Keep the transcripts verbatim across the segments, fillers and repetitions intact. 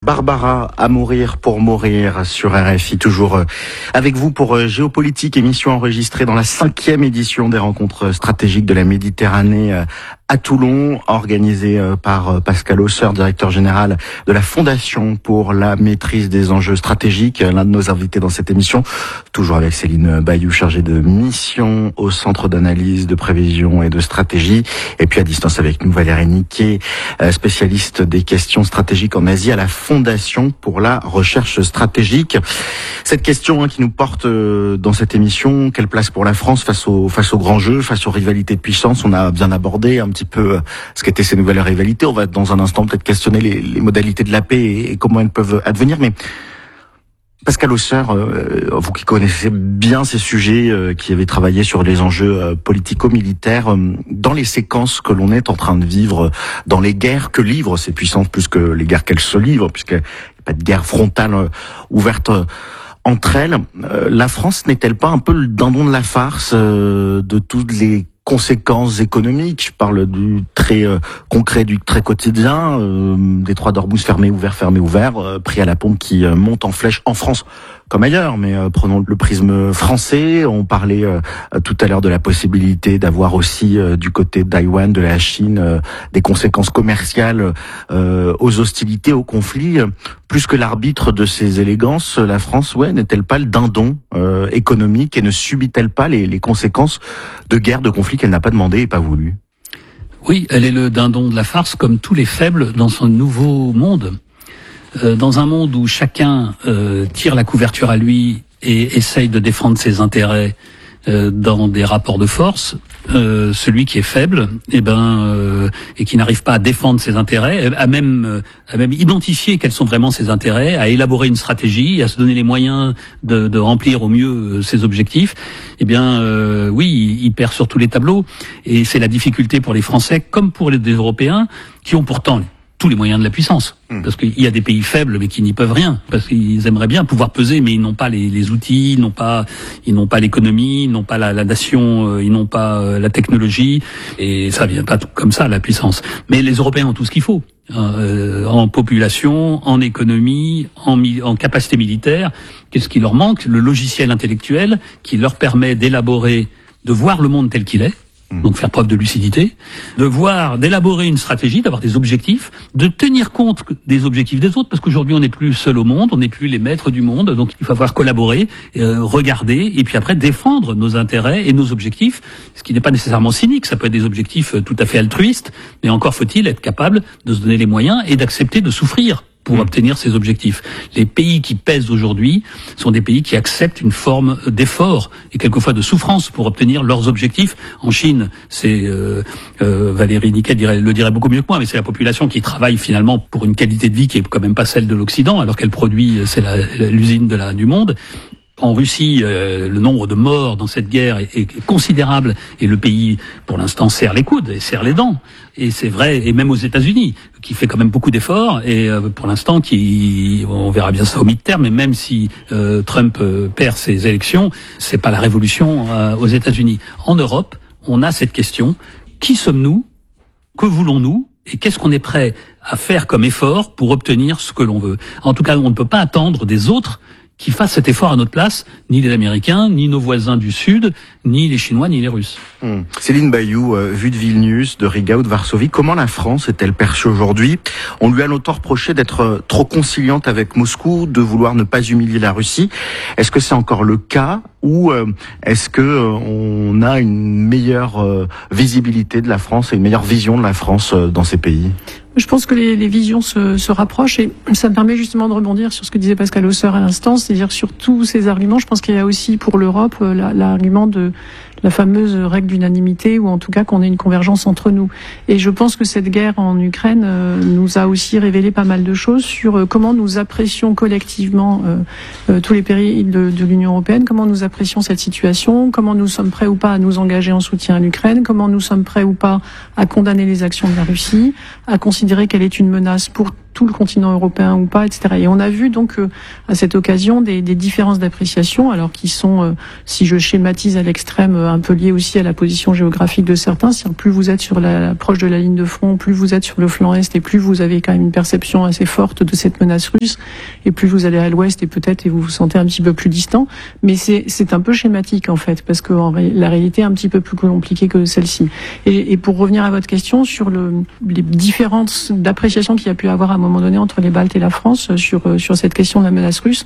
Barbara à mourir pour mourir sur R F I, toujours avec vous pour Géopolitique, émission enregistrée dans la cinquième édition des rencontres stratégiques de la Méditerranée à Toulon, organisée par Pascal Hausser, directeur général de la Fondation pour la maîtrise des enjeux stratégiques, l'un de nos invités dans cette émission, toujours avec Céline Bayou, chargée de mission au Centre d'analyse, de prévision et de stratégie, et puis à distance avec nous Valérie Niquet, spécialiste des questions stratégiques en Asie à la Fondation pour la recherche stratégique. Cette question hein, qui nous porte euh, dans cette émission, quelle place pour la France face aux face aux grands jeux, face aux rivalités de puissance? On a bien abordé un petit peu euh, ce qu'étaient ces nouvelles rivalités. On va dans un instant peut-être questionner les, les modalités de la paix et, et comment elles peuvent advenir. Mais Pascal Hausser, euh, vous qui connaissez bien ces sujets, euh, qui avez travaillé sur les enjeux euh, politico-militaires, euh, dans les séquences que l'on est en train de vivre, dans les guerres que livrent ces puissances, plus que les guerres qu'elles se livrent, puisqu'il n'y a pas de guerre frontale euh, ouverte euh, entre elles, euh, la France n'est-elle pas un peu le dindon de la farce euh, de toutes les conséquences économiques? Je parle du très euh, concret, du très quotidien, euh, des Détroit d'Ormuz fermé, ouvert, fermé, ouvert, euh, prix à la pompe qui euh, monte en flèche en France comme ailleurs, mais euh, prenons le prisme français. On parlait euh, tout à l'heure de la possibilité d'avoir aussi euh, du côté de Taïwan, de la Chine, euh, des conséquences commerciales euh, aux hostilités, aux conflits. Plus que l'arbitre de ces élégances, la France, ouais, n'est-elle pas le dindon euh, économique et ne subit-elle pas les, les conséquences de guerres, de conflits qu'elle n'a pas demandé et pas voulu? Oui, elle est le dindon de la farce, comme tous les faibles dans son nouveau monde. Euh, dans un monde où chacun euh, tire la couverture à lui et essaye de défendre ses intérêts euh, dans des rapports de force, euh, celui qui est faible, eh ben, euh, et qui n'arrive pas à défendre ses intérêts, à même, euh, à même identifier quels sont vraiment ses intérêts, à élaborer une stratégie, à se donner les moyens de, de remplir au mieux ses objectifs, eh bien, euh, oui, il, il perd sur tous les tableaux. Et c'est la difficulté pour les Français, comme pour les Européens, qui ont pourtant tous les moyens de la puissance. Parce qu'il y a des pays faibles, mais qui n'y peuvent rien. Parce qu'ils aimeraient bien pouvoir peser, mais ils n'ont pas les, les outils, ils n'ont pas, ils n'ont pas l'économie, ils n'ont pas la, la nation, euh, ils n'ont pas euh, la technologie. Et ça vient pas tout comme ça, la puissance. Mais les Européens ont tout ce qu'il faut. Euh, en population, en économie, en, mi- en capacité militaire. Qu'est-ce qui leur manque? Le logiciel intellectuel qui leur permet d'élaborer, de voir le monde tel qu'il est. Donc faire preuve de lucidité, de voir, d'élaborer une stratégie, d'avoir des objectifs, de tenir compte des objectifs des autres, parce qu'aujourd'hui on n'est plus seul au monde, on n'est plus les maîtres du monde, donc il va falloir collaborer, euh, regarder, et puis après défendre nos intérêts et nos objectifs, ce qui n'est pas nécessairement cynique, ça peut être des objectifs tout à fait altruistes, mais encore faut-il être capable de se donner les moyens et d'accepter de souffrir pour mmh. obtenir ces objectifs. Les pays qui pèsent aujourd'hui sont des pays qui acceptent une forme d'effort et quelquefois de souffrance pour obtenir leurs objectifs. En Chine, c'est euh, euh, Valérie Niquet dirait, le dirait beaucoup mieux que moi, mais c'est la population qui travaille finalement pour une qualité de vie qui est quand même pas celle de l'Occident, alors qu'elle produit, c'est la, l'usine de la, du monde. En Russie, euh, le nombre de morts dans cette guerre est, est considérable et le pays, pour l'instant, serre les coudes et serre les dents. Et c'est vrai, et même aux États-Unis, qui fait quand même beaucoup d'efforts et euh, pour l'instant, qui, on verra bien ça au mi-terme, mais même si euh, Trump euh, perd ses élections, c'est pas la révolution euh, aux États-Unis. En Europe, on a cette question: qui sommes-nous? Que voulons-nous? Et qu'est-ce qu'on est prêt à faire comme effort pour obtenir ce que l'on veut? En tout cas, on ne peut pas attendre des autres qui fassent cet effort à notre place, ni les Américains, ni nos voisins du Sud, ni les Chinois, ni les Russes. Hum. Céline Bayou, euh, vue de Vilnius, de Riga ou de Varsovie, comment la France est-elle perçue aujourd'hui? On lui a longtemps reproché d'être euh, trop conciliante avec Moscou, de vouloir ne pas humilier la Russie. Est-ce que c'est encore le cas ou euh, est-ce que euh, on a une meilleure euh, visibilité de la France et une meilleure vision de la France euh, dans ces pays? Je pense que les, les visions se, se rapprochent et ça me permet justement de rebondir sur ce que disait Pascal Hausser à l'instant, c'est-à-dire sur tous ces arguments. Je pense qu'il y a aussi pour l'Europe la, l'argument de la fameuse règle d'unanimité, ou en tout cas qu'on ait une convergence entre nous. Et je pense que cette guerre en Ukraine euh, nous a aussi révélé pas mal de choses sur euh, comment nous apprécions collectivement euh, euh, tous les pays de, de l'Union européenne, comment nous apprécions cette situation, comment nous sommes prêts ou pas à nous engager en soutien à l'Ukraine, comment nous sommes prêts ou pas à condamner les actions de la Russie, à considérer qu'elle est une menace pour tout le continent européen ou pas, et cetera. Et on a vu donc euh, à cette occasion des, des différences d'appréciation, alors qui sont, euh, si je schématise à l'extrême, euh, un peu liées aussi à la position géographique de certains. C'est-à-dire plus vous êtes sur la, proche de la ligne de front, plus vous êtes sur le flanc est, et plus vous avez quand même une perception assez forte de cette menace russe, et plus vous allez à l'ouest et peut-être et vous vous sentez un petit peu plus distant. Mais c'est, c'est un peu schématique en fait, parce que en ré, la réalité est un petit peu plus compliquée que celle-ci. Et, et pour revenir à votre question sur le, les différences d'appréciation qu'il y a pu avoir à un moment donné entre les Baltes et la France sur sur cette question de la menace russe,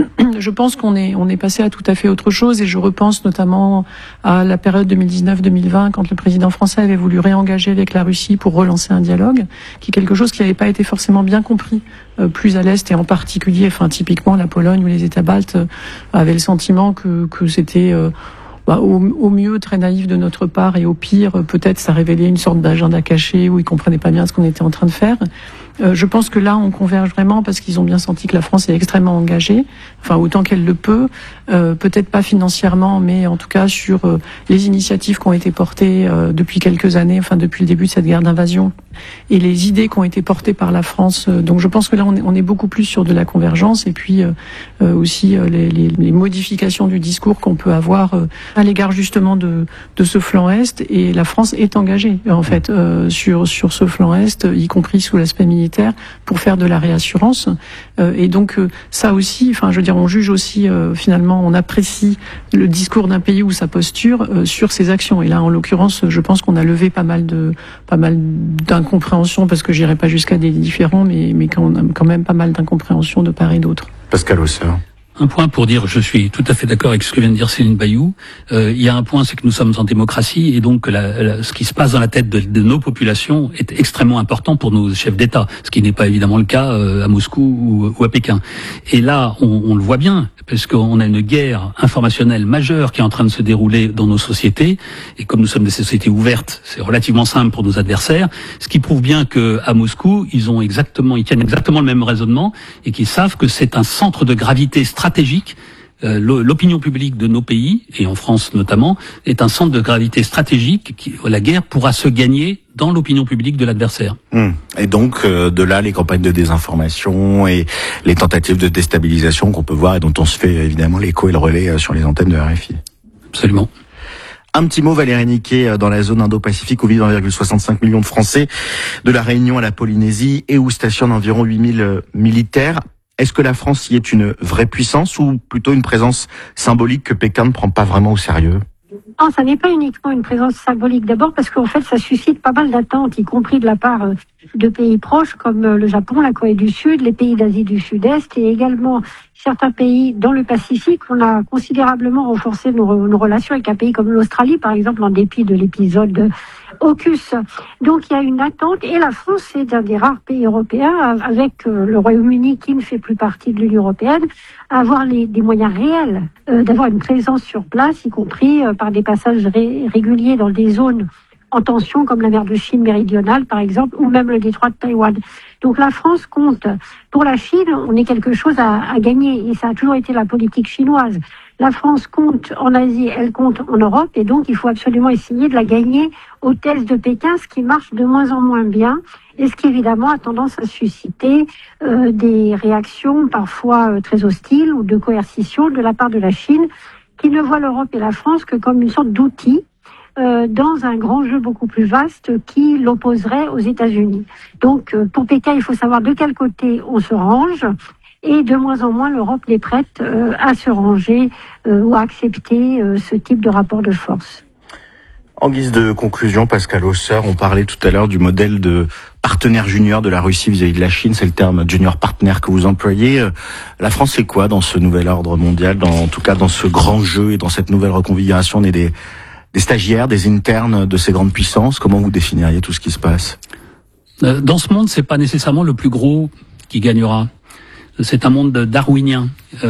je pense qu'on est on est passé à tout à fait autre chose. Et je repense notamment à la période deux mille dix-neuf deux mille vingt, quand le président français avait voulu réengager avec la Russie pour relancer un dialogue, qui est quelque chose qui n'avait pas été forcément bien compris euh, plus à l'est, et en particulier, enfin typiquement la Pologne ou les États baltes euh, avaient le sentiment que que c'était euh, Bah, au, au mieux très naïf de notre part, et au pire peut-être ça révélait une sorte d'agenda caché où ils comprenaient pas bien ce qu'on était en train de faire. Euh, je pense que là on converge vraiment parce qu'ils ont bien senti que la France est extrêmement engagée, enfin autant qu'elle le peut, euh, peut-être pas financièrement, mais en tout cas sur euh, les initiatives qui ont été portées euh, depuis quelques années, enfin depuis le début de cette guerre d'invasion, et les idées qui ont été portées par la France. Donc je pense que là on est, on est beaucoup plus sur de la convergence, et puis euh, euh, aussi euh, les, les, les modifications du discours qu'on peut avoir euh, à l'égard justement de, de ce flanc est. Et la France est engagée en fait euh, sur sur ce flanc est, y compris sous l'aspect militaire, pour faire de la réassurance. Euh, et donc euh, ça aussi, enfin je veux dire, on juge aussi euh, finalement, on apprécie le discours d'un pays ou sa posture euh, sur ses actions. Et là en l'occurrence, je pense qu'on a levé pas mal de pas mal d'incompréhension, parce que j'irai pas jusqu'à des différends, mais mais quand, quand même pas mal d'incompréhension de part et d'autre. Pascal Hausser. Un point pour dire, je suis tout à fait d'accord avec ce que vient de dire Céline Bayou. Euh, il y a un point, c'est que nous sommes en démocratie, et donc la, la, ce qui se passe dans la tête de, de nos populations est extrêmement important pour nos chefs d'État, ce qui n'est pas évidemment le cas euh, à Moscou ou, ou à Pékin. Et là, on, on le voit bien, parce qu'on a une guerre informationnelle majeure qui est en train de se dérouler dans nos sociétés, et comme nous sommes des sociétés ouvertes, c'est relativement simple pour nos adversaires, ce qui prouve bien que à Moscou, ils ont exactement, ils tiennent exactement le même raisonnement, et qu'ils savent que c'est un centre de gravité stratégique. Euh, l'opinion publique de nos pays, et en France notamment, est un centre de gravité stratégique. Qui, la guerre pourra se gagner dans l'opinion publique de l'adversaire. Mmh. Et donc, euh, de là, les campagnes de désinformation et les tentatives de déstabilisation qu'on peut voir, et dont on se fait évidemment l'écho et le relais sur les antennes de R F I. Absolument. Un petit mot, Valérie Niquet, dans la zone Indo-Pacifique où vivent un virgule soixante-cinq millions de Français, de la Réunion à la Polynésie, et où stationnent environ huit mille militaires. Est-ce que la France y est une vraie puissance, ou plutôt une présence symbolique que Pékin ne prend pas vraiment au sérieux ? Non, ça n'est pas uniquement une présence symbolique. D'abord parce qu'en fait, ça suscite pas mal d'attentes, y compris de la part de pays proches comme le Japon, la Corée du Sud, les pays d'Asie du Sud-Est, et également certains pays dans le Pacifique. On a considérablement renforcé nos, nos relations avec un pays comme l'Australie, par exemple, en dépit de l'épisode AUKUS. Donc il y a une attente, et la France est un des rares pays européens, avec le Royaume-Uni qui ne fait plus partie de l'Union européenne, à avoir les, des moyens réels euh, d'avoir une présence sur place, y compris euh, par des passages ré, réguliers dans des zones en tension comme la mer de Chine méridionale par exemple, ou même le détroit de Taïwan. Donc la France compte. Pour la Chine, on est quelque chose à, à gagner, et ça a toujours été la politique chinoise. La France compte en Asie, elle compte en Europe, et donc il faut absolument essayer de la gagner aux thèses de Pékin, ce qui marche de moins en moins bien, et ce qui évidemment a tendance à susciter euh, des réactions parfois euh, très hostiles ou de coercition de la part de la Chine, qui ne voit l'Europe et la France que comme une sorte d'outil euh, dans un grand jeu beaucoup plus vaste qui l'opposerait aux États-Unis. Donc euh, pour Pékin, il faut savoir de quel côté on se range. Et de moins en moins, l'Europe n'est prête euh, à se ranger euh, ou à accepter euh, ce type de rapport de force. En guise de conclusion, Pascal Hausser, on parlait tout à l'heure du modèle de partenaire junior de la Russie vis-à-vis de la Chine. C'est le terme junior partner que vous employez. La France, c'est quoi dans ce nouvel ordre mondial, dans, en tout cas dans ce grand jeu et dans cette nouvelle reconfiguration? On est des, des stagiaires, des internes de ces grandes puissances. Comment vous définiriez tout ce qui se passe? Dans ce monde, c'est pas nécessairement le plus gros qui gagnera. C'est un monde darwinien.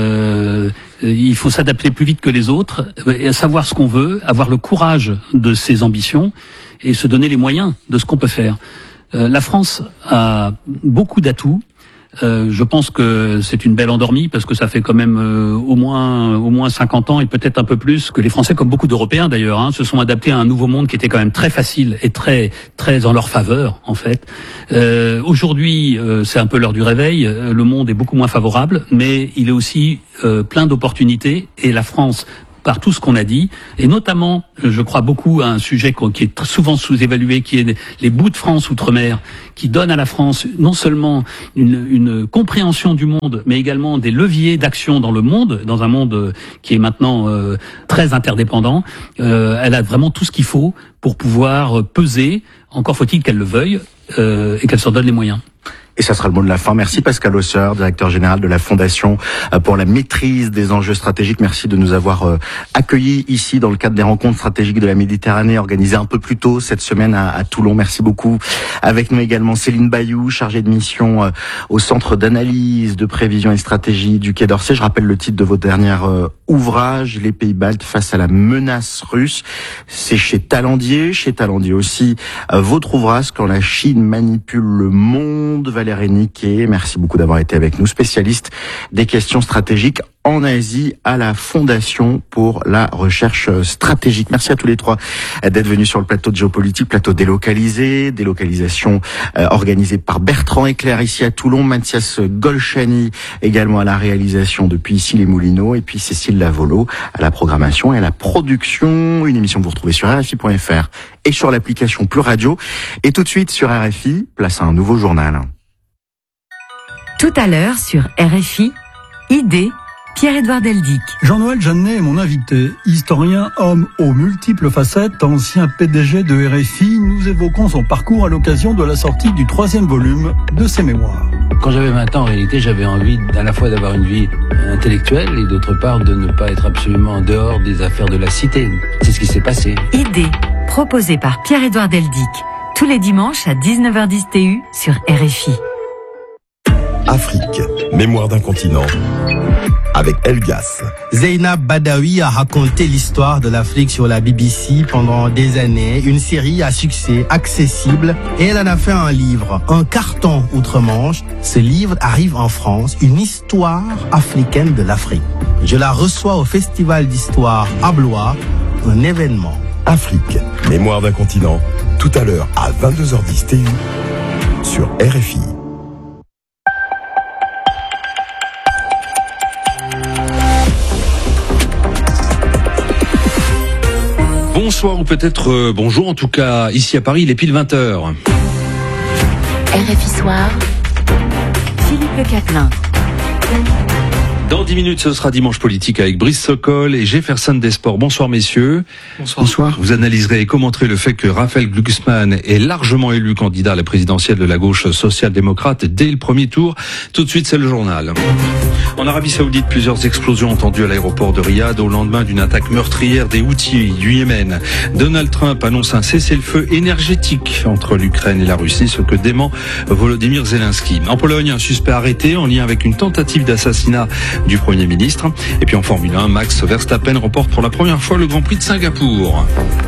Euh, il faut s'adapter plus vite que les autres, et savoir ce qu'on veut, avoir le courage de ses ambitions et se donner les moyens de ce qu'on peut faire. Euh, la France a beaucoup d'atouts. Euh, je pense que c'est une belle endormie parce que ça fait quand même euh, au moins au moins cinquante ans et peut-être un peu plus que les Français, comme beaucoup d'Européens d'ailleurs, hein, se sont adaptés à un nouveau monde qui était quand même très facile et très très en leur faveur en fait. Euh, aujourd'hui, euh, c'est un peu l'heure du réveil. Le monde est beaucoup moins favorable, mais il est aussi euh, plein d'opportunités et la France, par tout ce qu'on a dit, et notamment, je crois beaucoup à un sujet qui est souvent sous-évalué, qui est les bouts de France outre-mer, qui donnent à la France non seulement une, une compréhension du monde, mais également des leviers d'action dans le monde, dans un monde qui est maintenant euh, très interdépendant. Euh, elle a vraiment tout ce qu'il faut pour pouvoir peser, encore faut-il qu'elle le veuille, euh, et qu'elle s'en donne les moyens. Et ça sera le mot de la fin. Merci Pascal Hausser, directeur général de la Fondation pour la maîtrise des enjeux stratégiques. Merci de nous avoir accueillis ici dans le cadre des rencontres stratégiques de la Méditerranée organisées un peu plus tôt cette semaine à, à Toulon. Merci beaucoup. Avec nous également Céline Bayou, chargée de mission au Centre d'analyse, de prévision et de stratégie du Quai d'Orsay. Je rappelle le titre de votre dernier ouvrage, Les Pays Baltes face à la menace russe. C'est chez Talandier. Chez Talandier aussi, votre ouvrage, Quand la Chine manipule le monde. Valérie Niquet, merci beaucoup d'avoir été avec nous, spécialiste des questions stratégiques en Asie à la Fondation pour la recherche stratégique. Merci à tous les trois d'être venus sur le plateau de Géopolitique, plateau délocalisé, délocalisation euh, organisée par Bertrand Eclair ici à Toulon, Mathias Golchani également à la réalisation depuis ici les Moulineaux, et puis Cécile Lavolo à la programmation et à la production. Une émission que vous retrouvez sur R F I point F R et sur l'application Plus Radio. Et tout de suite sur R F I, place à un nouveau journal. Tout à l'heure sur R F I, Idée, Pierre-Édouard Deldic. Jean-Noël Jeannet est mon invité, historien, homme aux multiples facettes, ancien P D G de R F I. Nous évoquons son parcours à l'occasion de la sortie du troisième volume de ses mémoires. Quand j'avais vingt ans, en réalité, j'avais envie à la fois d'avoir une vie intellectuelle et d'autre part de ne pas être absolument en dehors des affaires de la cité. C'est ce qui s'est passé. Idée, proposée par Pierre-Édouard Deldic, tous les dimanches à dix-neuf heures dix T U sur R F I. Afrique, mémoire d'un continent, avec Elgas. Zeynab Badawi a raconté l'histoire de l'Afrique sur la B B C pendant des années, une série à succès accessible, et elle en a fait un livre, un carton outre-Manche. Ce livre arrive en France, une histoire africaine de l'Afrique. Je la reçois au Festival d'Histoire à Blois, un événement. Afrique, mémoire d'un continent, tout à l'heure à vingt-deux heures dix T U sur R F I. Bonsoir ou peut-être euh, bonjour, en tout cas ici à Paris il est pile vingt heures. R F I Soir, Philippe Le Catelin. Dans dix minutes, ce sera Dimanche Politique avec Brice Sokol et Jefferson Desports. Bonsoir messieurs. Bonsoir. Bonsoir. Vous analyserez et commenterez le fait que Raphaël Glucksmann est largement élu candidat à la présidentielle de la gauche social-démocrate dès le premier tour. Tout de suite, c'est le journal. En Arabie Saoudite, plusieurs explosions entendues à l'aéroport de Riyad au lendemain d'une attaque meurtrière des Houthis du Yémen. Donald Trump annonce un cessez-le-feu énergétique entre l'Ukraine et la Russie, ce que dément Volodymyr Zelensky. En Pologne, un suspect arrêté en lien avec une tentative d'assassinat du Premier ministre. Et puis en Formule un, Max Verstappen remporte pour la première fois le Grand Prix de Singapour.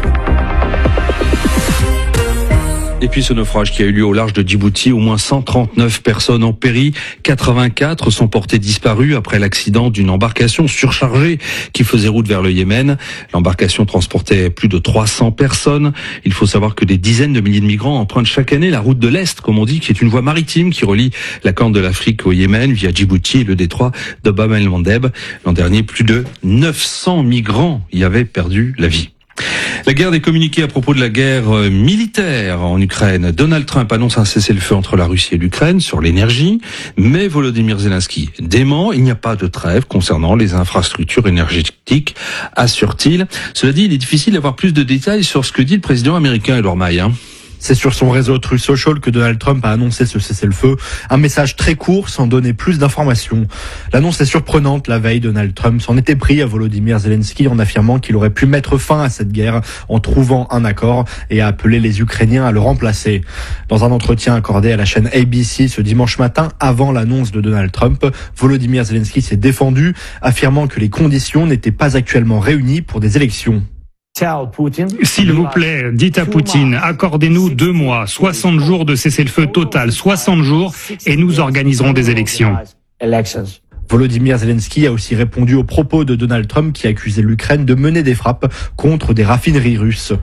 Et puis ce naufrage qui a eu lieu au large de Djibouti, au moins cent trente-neuf personnes ont péri, quatre-vingt-quatre sont portées disparues après l'accident d'une embarcation surchargée qui faisait route vers le Yémen. L'embarcation transportait plus de trois cents personnes. Il faut savoir que des dizaines de milliers de migrants empruntent chaque année la route de l'Est, comme on dit, qui est une voie maritime qui relie la Corne de l'Afrique au Yémen via Djibouti et le détroit de Bab el-Mandeb. L'an dernier, plus de neuf cents migrants y avaient perdu la vie. La guerre des communiqués à propos de la guerre militaire en Ukraine. Donald Trump annonce un cessez-le-feu entre la Russie et l'Ukraine sur l'énergie, mais Volodymyr Zelensky dément, il n'y a pas de trêve concernant les infrastructures énergétiques, assure-t-il. Cela dit, il est difficile d'avoir plus de détails sur ce que dit le président américain Edward May. Hein. C'est sur son réseau Truth Social que Donald Trump a annoncé ce cessez-le-feu. Un message très court sans donner plus d'informations. L'annonce est surprenante. La veille, Donald Trump s'en était pris à Volodymyr Zelensky en affirmant qu'il aurait pu mettre fin à cette guerre en trouvant un accord et a appelé les Ukrainiens à le remplacer. Dans un entretien accordé à la chaîne A B C ce dimanche matin, avant l'annonce de Donald Trump, Volodymyr Zelensky s'est défendu, affirmant que les conditions n'étaient pas actuellement réunies pour des élections. S'il vous plaît, dites à Poutine, accordez-nous deux mois, soixante jours de cessez-le-feu total, soixante jours, et nous organiserons des élections. Volodymyr Zelensky a aussi répondu aux propos de Donald Trump qui accusait l'Ukraine de mener des frappes contre des raffineries russes.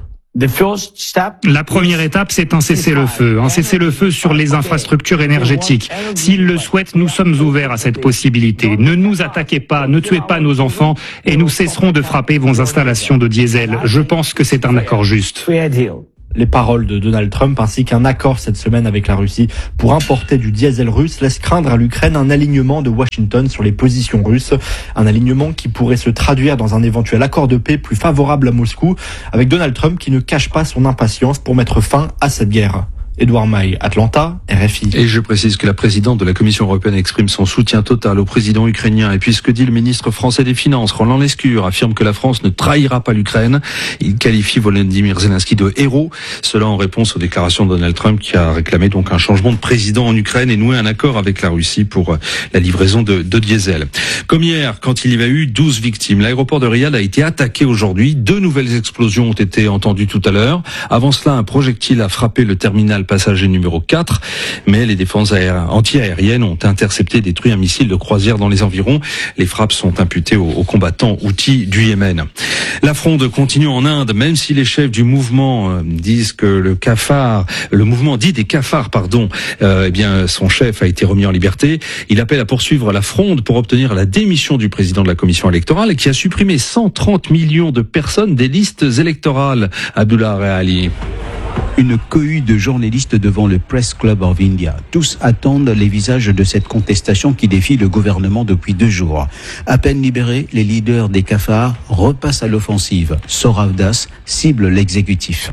La première étape, c'est un cessez-le-feu, un cessez-le-feu sur les infrastructures énergétiques. S'ils le souhaitent, nous sommes ouverts à cette possibilité. Ne nous attaquez pas, ne tuez pas nos enfants, et nous cesserons de frapper vos installations de diesel. Je pense que c'est un accord juste. Les paroles de Donald Trump ainsi qu'un accord cette semaine avec la Russie pour importer du diesel russe laissent craindre à l'Ukraine un alignement de Washington sur les positions russes. Un alignement qui pourrait se traduire dans un éventuel accord de paix plus favorable à Moscou, avec Donald Trump qui ne cache pas son impatience pour mettre fin à cette guerre. Édouard Maille, Atlanta, R F I. Et je précise que la présidente de la Commission européenne exprime son soutien total au président ukrainien. Et puis ce que dit le ministre français des Finances, Roland Lescure, affirme que la France ne trahira pas l'Ukraine. Il qualifie Volodymyr Zelensky de héros. Cela en réponse aux déclarations de Donald Trump qui a réclamé donc un changement de président en Ukraine et noué un accord avec la Russie pour la livraison de, de diesel. Comme hier, quand il y a eu douze victimes, l'aéroport de Riyad a été attaqué aujourd'hui. Deux nouvelles explosions ont été entendues tout à l'heure. Avant cela, un projectile a frappé le terminal passager numéro quatre, mais les défenses anti-aériennes ont intercepté et détruit un missile de croisière dans les environs. Les frappes sont imputées aux, aux combattants houthis du Yémen. La fronde continue en Inde, même si les chefs du mouvement euh, disent que le cafard, le mouvement dit des cafards, pardon, euh, eh bien son chef a été remis en liberté. Il appelle à poursuivre la fronde pour obtenir la démission du président de la commission électorale qui a supprimé cent trente millions de personnes des listes électorales. Abdullah Reali. Une cohue de journalistes devant le Press Club of India. Tous attendent les visages de cette contestation qui défie le gouvernement depuis deux jours. À peine libérés, les leaders des cafards repassent à l'offensive. Soravdas cible l'exécutif.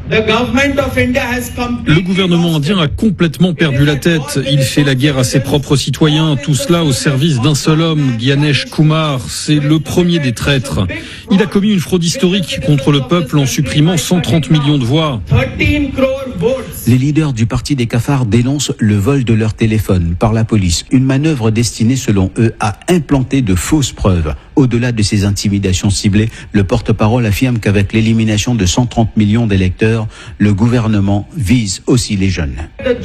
Le gouvernement indien a complètement perdu la tête. Il fait la guerre à ses propres citoyens. Tout cela au service d'un seul homme, Gyanesh Kumar. C'est le premier des traîtres. Il a commis une fraude historique contre le peuple en supprimant cent trente millions de voix. Les leaders du parti des cafards dénoncent le vol de leur téléphone par la police. Une manœuvre destinée, selon eux, à implanter de fausses preuves. Au-delà de ces intimidations ciblées, le porte-parole affirme qu'avec l'élimination de cent trente millions d'électeurs, le gouvernement vise aussi les jeunes.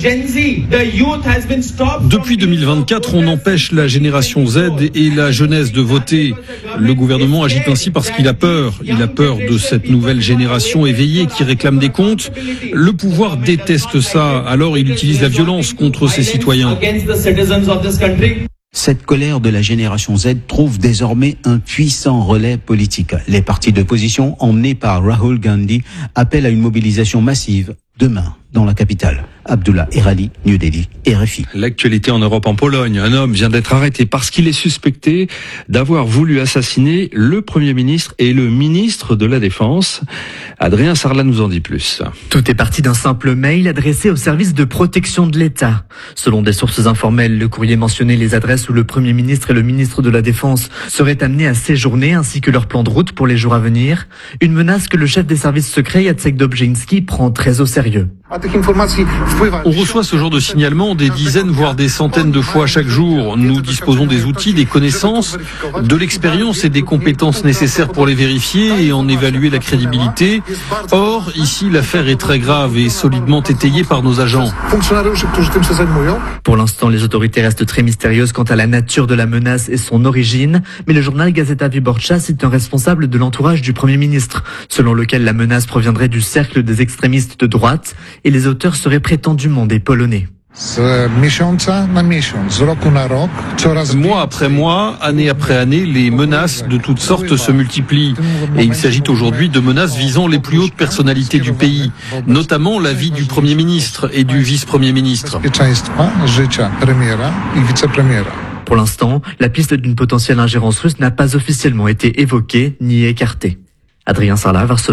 Depuis deux mille vingt-quatre, on empêche la génération Z et la jeunesse de voter. Le gouvernement agit ainsi parce qu'il a peur. Il a peur de cette nouvelle génération éveillée qui réclame des comptes. Le pouvoir déteste ça, alors il utilise la violence contre ses citoyens. Cette colère de la génération Z trouve désormais un puissant relais politique. Les partis d'opposition, emmenés par Rahul Gandhi, appellent à une mobilisation massive demain dans la capitale. Abdullah Erali, New Delhi, R F I. L'actualité en Europe, en Pologne. Un homme vient d'être arrêté parce qu'il est suspecté d'avoir voulu assassiner le Premier ministre et le ministre de la Défense. Adrien Sarlat nous en dit plus. Tout est parti d'un simple mail adressé au service de protection de l'État. Selon des sources informelles, le courrier mentionnait les adresses où le Premier ministre et le ministre de la Défense seraient amenés à séjourner ainsi que leur plan de route pour les jours à venir. Une menace que le chef des services secrets, Jacek Dobrzyński, prend très au sérieux. On reçoit ce genre de signalement des dizaines voire des centaines de fois chaque jour. Nous disposons des outils, des connaissances, de l'expérience et des compétences nécessaires pour les vérifier et en évaluer la crédibilité. Or, ici, l'affaire est très grave et solidement étayée par nos agents. Pour l'instant, les autorités restent très mystérieuses quant à la nature de la menace et son origine, mais le journal Gazeta Wyborcza cite un responsable de l'entourage du Premier ministre, selon lequel la menace proviendrait du cercle des extrémistes de droite et les auteurs seraient prétendument des Polonais. Mois après mois, année après année, les menaces de toutes sortes se multiplient. Et il s'agit aujourd'hui de menaces visant les plus hautes personnalités du pays, notamment la vie du Premier ministre et du Vice-Premier ministre. Pour l'instant, la piste d'une potentielle ingérence russe n'a pas officiellement été évoquée ni écartée. Adrien Sarlat, Varsovie,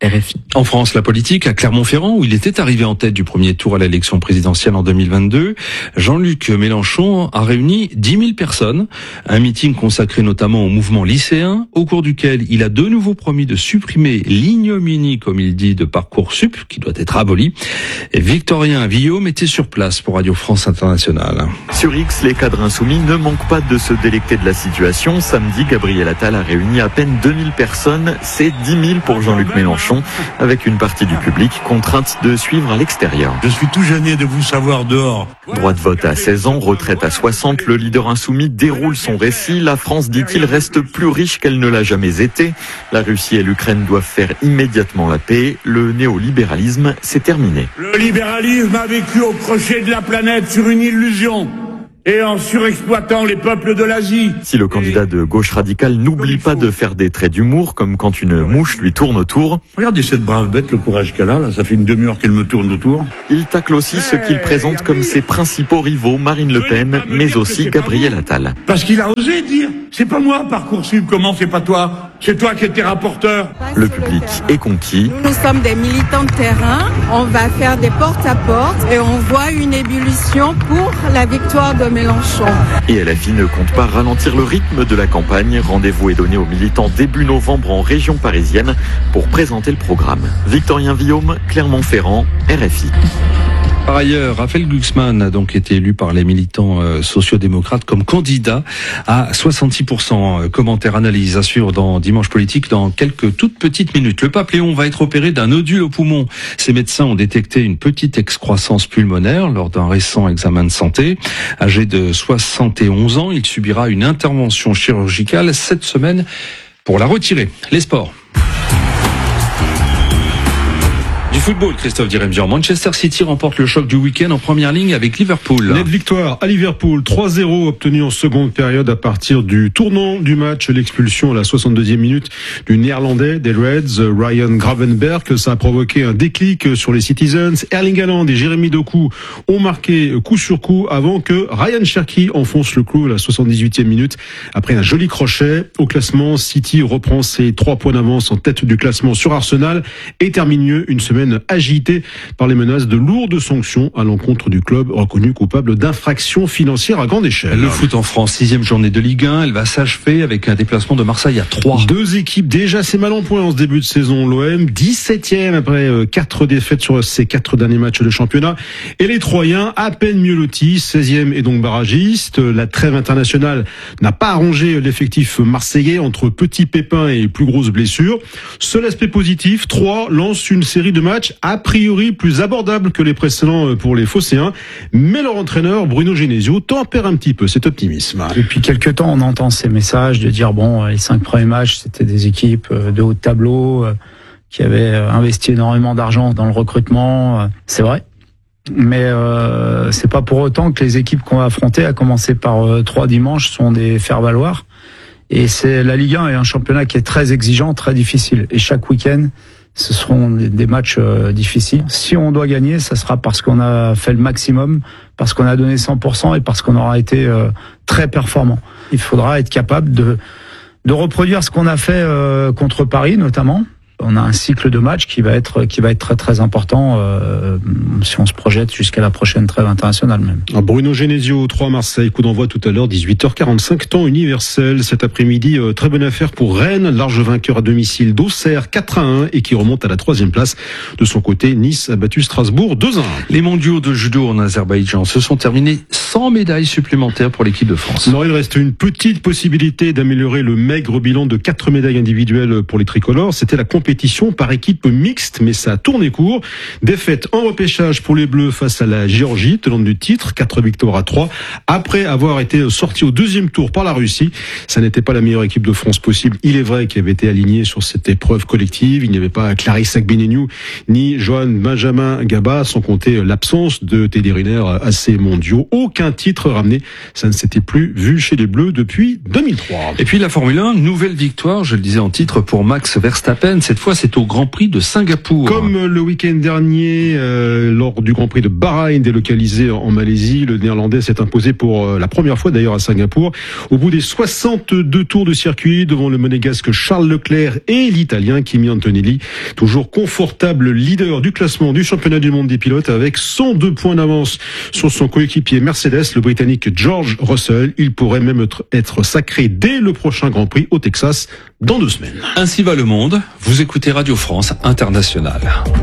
R F I. En France, la politique, à Clermont-Ferrand, où il était arrivé en tête du premier tour à l'élection présidentielle en deux mille vingt-deux, Jean-Luc Mélenchon a réuni dix mille personnes. Un meeting consacré notamment au mouvement lycéen, au cours duquel il a de nouveau promis de supprimer l'ignominie, comme il dit, de Parcoursup, qui doit être aboli. Et Victorien Villaume était sur place pour Radio France Internationale. Sur X, les cadres insoumis ne manquent pas de se délecter de la situation. Samedi, Gabriel Attal a réuni à peine deux mille personnes. C'est dix mille pour Jean-Luc Mélenchon, avec une partie du public contrainte de suivre à l'extérieur. Je suis tout gêné de vous savoir dehors. Droit de vote à seize ans, retraite à soixante, le leader insoumis déroule son récit. La France, dit-il, reste plus riche qu'elle ne l'a jamais été. La Russie et l'Ukraine doivent faire immédiatement la paix. Le néolibéralisme, c'est terminé. Le libéralisme a vécu au crochet de la planète sur une illusion et en surexploitant les peuples de l'Asie. Si le candidat de gauche radicale n'oublie pas de faire des traits d'humour, comme quand une mouche lui tourne autour. Regardez cette brave bête, le courage qu'elle a, là, ça fait une demi-heure qu'elle me tourne autour. Il tacle aussi ceux qu'il présente comme ses principaux rivaux, Marine Le Pen, mais aussi Gabriel Attal. Parce qu'il a osé dire, c'est pas moi Parcoursup, comment c'est pas toi? C'est toi qui étais rapporteur. Le public est conquis. Nous, nous sommes des militants de terrain, on va faire des porte-à-porte et on voit une ébullition pour la victoire de Mélenchon. Et L F I ne compte pas ralentir le rythme de la campagne. Rendez-vous est donné aux militants début novembre en région parisienne pour présenter le programme. Victorien Villaume, Clermont-Ferrand, R F I. Par ailleurs, Raphaël Glucksmann a donc été élu par les militants euh, sociodémocrates comme candidat à soixante-six pour cent. Commentaire, analyse à suivre dans Dimanche Politique dans quelques toutes petites minutes. Le pape Léon va être opéré d'un nodule au poumon. Ses médecins ont détecté une petite excroissance pulmonaire lors d'un récent examen de santé. Âgé de soixante et onze ans, il subira une intervention chirurgicale cette semaine pour la retirer. Les sports. Du football, Christophe Diremzian. Manchester City remporte le choc du week-end en première ligne avec Liverpool. Nette victoire à Liverpool, trois zéro obtenue en seconde période à partir du tournant du match, l'expulsion à la soixante-deuxième minute du néerlandais des Reds, Ryan Gravenberch. Ça a provoqué un déclic sur les Citizens. Erling Haaland et Jérémy Doku ont marqué coup sur coup avant que Ryan Cherki enfonce le clou à la soixante-dix-huitième minute. Après un joli crochet au classement, City reprend ses trois points d'avance en tête du classement sur Arsenal et termine mieux une semaine agité par les menaces de lourdes sanctions à l'encontre du club reconnu coupable d'infractions financières à grande échelle. Le foot en France, sixième journée de Ligue un, elle va s'achever avec un déplacement de Marseille à trois. Deux équipes déjà assez mal en point en ce début de saison. L'O M, dix-septième après quatre défaites sur ses quatre derniers matchs de championnat. Et les Troyens, à peine mieux lotis, seizième et donc barragiste. La trêve internationale n'a pas arrangé l'effectif marseillais entre petits pépins et plus grosses blessures. Seul aspect positif, Troyes lance une série de matchs a priori plus abordable que les précédents pour les Phocéens, mais leur entraîneur Bruno Genesio tempère un petit peu cet optimisme. Depuis quelques temps, on entend ces messages de dire bon, les cinq premiers matchs, c'était des équipes de haut de tableau qui avaient investi énormément d'argent dans le recrutement. C'est vrai. Mais euh, c'est pas pour autant que les équipes qu'on va affronter, à commencer par euh, trois dimanches, sont des faire-valoir. Et c'est la Ligue un est un championnat qui est très exigeant, très difficile. Et chaque week-end, ce seront des matchs euh, difficiles. Si on doit gagner, ça sera parce qu'on a fait le maximum, parce qu'on a donné cent pour cent et parce qu'on aura été euh, très performant. Il faudra être capable de de reproduire ce qu'on a fait euh, contre Paris notamment. On a un cycle de match qui va être qui va être très très important euh, si on se projette jusqu'à la prochaine trêve internationale même. Bruno Genesio, trois Marseille, coup d'envoi tout à l'heure, dix-huit heures quarante-cinq, temps universel. Cet après-midi, euh, très bonne affaire pour Rennes, large vainqueur à domicile d'Auxerre, quatre à un, et qui remonte à la troisième place. De son côté, Nice a battu Strasbourg, deux à un. Les mondiaux de judo en Azerbaïdjan se sont terminés sans médailles supplémentaires pour l'équipe de France. Non, il reste une petite possibilité d'améliorer le maigre bilan de quatre médailles individuelles pour les tricolores. C'était la compétition par équipe mixte, mais ça a tourné court. Défaite en repêchage pour les Bleus face à la Géorgie, tenante du titre, quatre victoires à trois, après avoir été sorti au deuxième tour par la Russie. Ça n'était pas la meilleure équipe de France possible. Il est vrai qu'il avait été aligné sur cette épreuve collective. Il n'y avait pas Clarisse Agbenienou ni Johan Benjamin Gaba, sans compter l'absence de Teddy Riner à ces mondiaux. Aucun titre ramené. Ça ne s'était plus vu chez les Bleus depuis deux mille trois. Et puis la Formule un, nouvelle victoire, je le disais en titre, pour Max Verstappen. C'est cette fois c'est au Grand Prix de Singapour. Comme le week-end dernier, euh, lors du Grand Prix de Bahreïn délocalisé en Malaisie, le Néerlandais s'est imposé pour euh, la première fois d'ailleurs à Singapour. Au bout des soixante-deux tours de circuit devant le monégasque Charles Leclerc et l'Italien Kimi Antonelli, toujours confortable leader du classement du championnat du monde des pilotes avec cent deux points d'avance sur son coéquipier Mercedes, le Britannique George Russell. Il pourrait même être, être sacré dès le prochain Grand Prix au Texas dans deux semaines. Ainsi va le monde. Vous écoutez Radio France Internationale.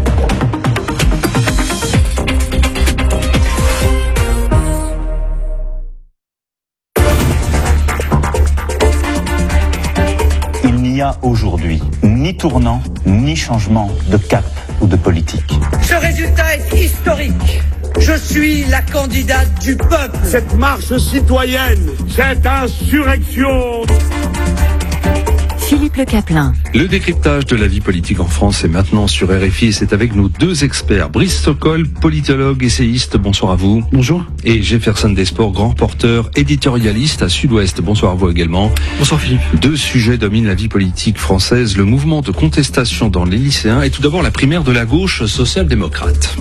Il n'y a aujourd'hui ni tournant, ni changement de cap ou de politique. Ce résultat est historique. Je suis la candidate du peuple. Cette marche citoyenne, cette insurrection. Philippe Le Caplin. Le décryptage de la vie politique en France est maintenant sur R F I et c'est avec nos deux experts. Brice Sokol, politologue, essayiste, bonsoir à vous. Bonjour. Et Jefferson Desports, grand porteur, éditorialiste à Sud-Ouest, bonsoir à vous également. Bonsoir Philippe. Deux sujets dominent la vie politique française, le mouvement de contestation dans les lycéens et tout d'abord la primaire de la gauche social-démocrate.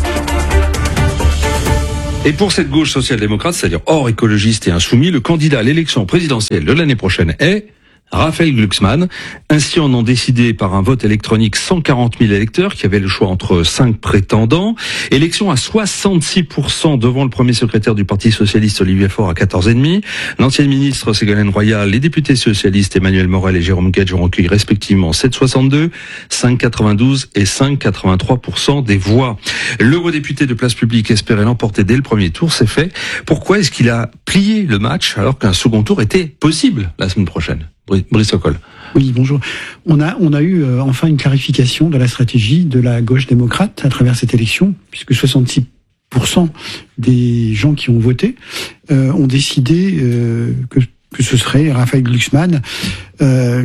Et pour cette gauche social-démocrate, c'est-à-dire hors écologiste et insoumis, le candidat à l'élection présidentielle de l'année prochaine est Raphaël Glucksmann. Ainsi en ont décidé par un vote électronique cent quarante mille électeurs qui avaient le choix entre cinq prétendants. Élection à soixante-six pour cent devant le premier secrétaire du Parti socialiste Olivier Faure à quatorze virgule cinq pour cent. L'ancienne ministre Ségolène Royal, les députés socialistes Emmanuel Morel et Jérôme Guedj ont recueilli respectivement sept virgule soixante-deux, cinq virgule quatre-vingt-douze et cinq virgule quatre-vingt-trois pour cent des voix. L'eurodéputé de Place Publique espérait l'emporter dès le premier tour, c'est fait. Pourquoi est-ce qu'il a plié le match alors qu'un second tour était possible la semaine prochaine ? Brice Sokol. Oui, bonjour. On a, on a eu euh, enfin une clarification de la stratégie de la gauche démocrate à travers cette élection, puisque soixante-six pour cent des gens qui ont voté euh, ont décidé euh, que, que ce serait Raphaël Glucksmann euh,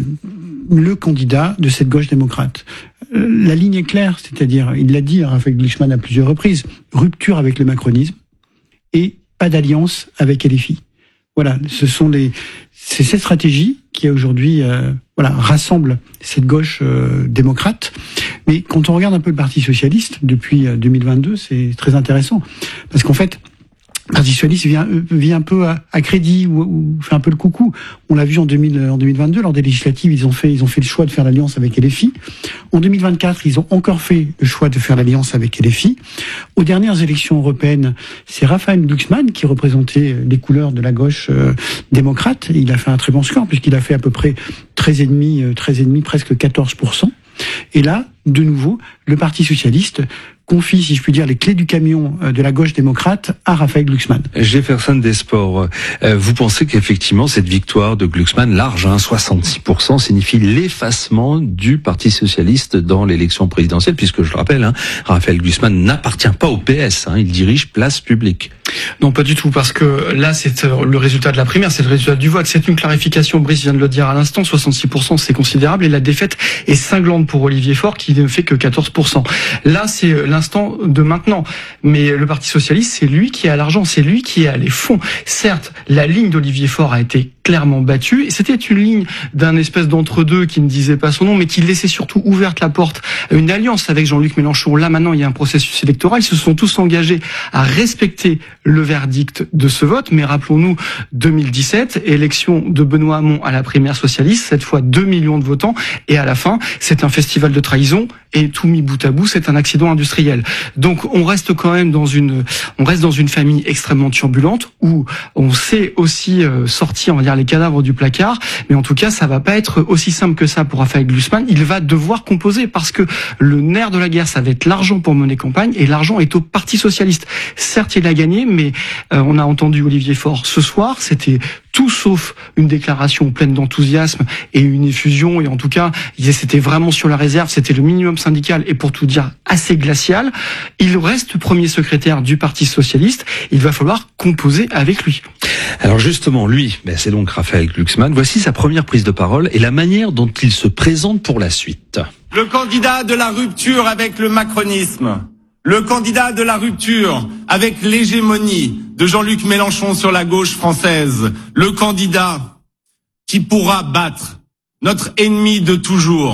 le candidat de cette gauche démocrate. Euh, la ligne est claire, c'est-à-dire, il l'a dit, Raphaël Glucksmann à plusieurs reprises, rupture avec le macronisme et pas d'alliance avec L F I. Voilà, ce sont les, c'est cette stratégie qui aujourd'hui, euh, voilà, rassemble cette gauche euh, démocrate. Mais quand on regarde un peu le Parti socialiste depuis euh, deux mille vingt-deux, c'est très intéressant parce qu'en fait, le Parti socialiste vient, vient un peu à, à crédit ou, ou fait un peu le coucou. On l'a vu en, deux mille, en deux mille vingt-deux, lors des législatives, ils ont fait, ils ont fait le choix de faire l'alliance avec L F I. En deux mille vingt-quatre, ils ont encore fait le choix de faire l'alliance avec L F I. Aux dernières élections européennes, c'est Raphaël Glucksmann qui représentait les couleurs de la gauche euh, démocrate. Il a fait un très bon score puisqu'il a fait à peu près treize virgule cinq, treize virgule cinq, presque quatorze pour cent. Et là, de nouveau, le Parti socialiste confie, si je puis dire, les clés du camion de la gauche démocrate à Raphaël Glucksmann. Jefferson Desports, euh, vous pensez qu'effectivement cette victoire de Glucksmann, large, hein, soixante-six pour cent, signifie l'effacement du Parti socialiste dans l'élection présidentielle, puisque je le rappelle, hein, Raphaël Glucksmann n'appartient pas au P S, hein, il dirige Place Publique. Non, pas du tout, parce que là, c'est le résultat de la primaire, c'est le résultat du vote. C'est une clarification, Brice vient de le dire à l'instant, soixante-six pour cent, c'est considérable, et la défaite est cinglante pour Olivier Faure, qui ne fait que quatorze pour cent. Là, c'est l'instant de maintenant. Mais le Parti socialiste, c'est lui qui a l'argent, c'est lui qui a les fonds. Certes, la ligne d'Olivier Faure a été clairement battue, et c'était une ligne d'un espèce d'entre-deux qui ne disait pas son nom, mais qui laissait surtout ouverte la porte à une alliance avec Jean-Luc Mélenchon. Là, maintenant, il y a un processus électoral, ils se sont tous engagés à respecter le verdict de ce vote, mais rappelons-nous, deux mille dix-sept, élection de Benoît Hamon à la primaire socialiste, cette fois deux millions de votants, et à la fin, c'est un festival de trahison, et tout mis bout à bout, c'est un accident industriel. Donc, on reste quand même dans une, on reste dans une famille extrêmement turbulente, où on sait aussi euh, sortir, on va dire, les cadavres du placard, mais en tout cas, ça va pas être aussi simple que ça pour Raphaël Glucksmann. Il va devoir composer, parce que le nerf de la guerre, ça va être l'argent pour mener campagne, et l'argent est au Parti socialiste. Certes, il a gagné, mais euh, on a entendu Olivier Faure ce soir, c'était tout sauf une déclaration pleine d'enthousiasme et une effusion, et en tout cas, c'était vraiment sur la réserve, c'était le minimum syndical, et pour tout dire, assez glacial. Il reste premier secrétaire du Parti socialiste, il va falloir composer avec lui. Alors justement, lui, ben c'est donc Raphaël Glucksmann. Voici sa première prise de parole et la manière dont il se présente pour la suite. Le candidat de la rupture avec le macronisme, le candidat de la rupture avec l'hégémonie de Jean-Luc Mélenchon sur la gauche française, le candidat qui pourra battre notre ennemi de toujours,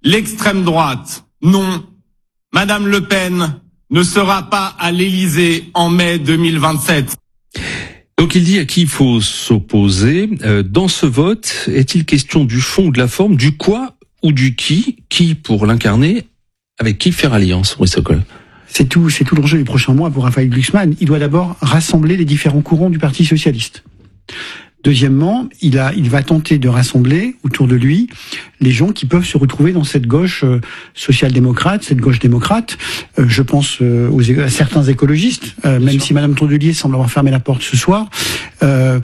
l'extrême droite, non. Madame Le Pen ne sera pas à l'Élysée en mai deux mille vingt-sept. Donc il dit à qui il faut s'opposer. Euh, dans ce vote, est-il question du fond ou de la forme, du quoi ou du qui? Qui pour l'incarner? Avec qui faire alliance, Maurice Sokol? C'est tout, c'est tout l'enjeu des prochains mois pour Raphaël Glucksmann. Il doit d'abord rassembler les différents courants du Parti socialiste. Deuxièmement, il a, il va tenter de rassembler autour de lui les gens qui peuvent se retrouver dans cette gauche euh, social-démocrate, cette gauche démocrate. Euh, je pense euh, aux, à certains écologistes, euh, même si Madame Tondelier semble avoir fermé la porte ce soir. Euh,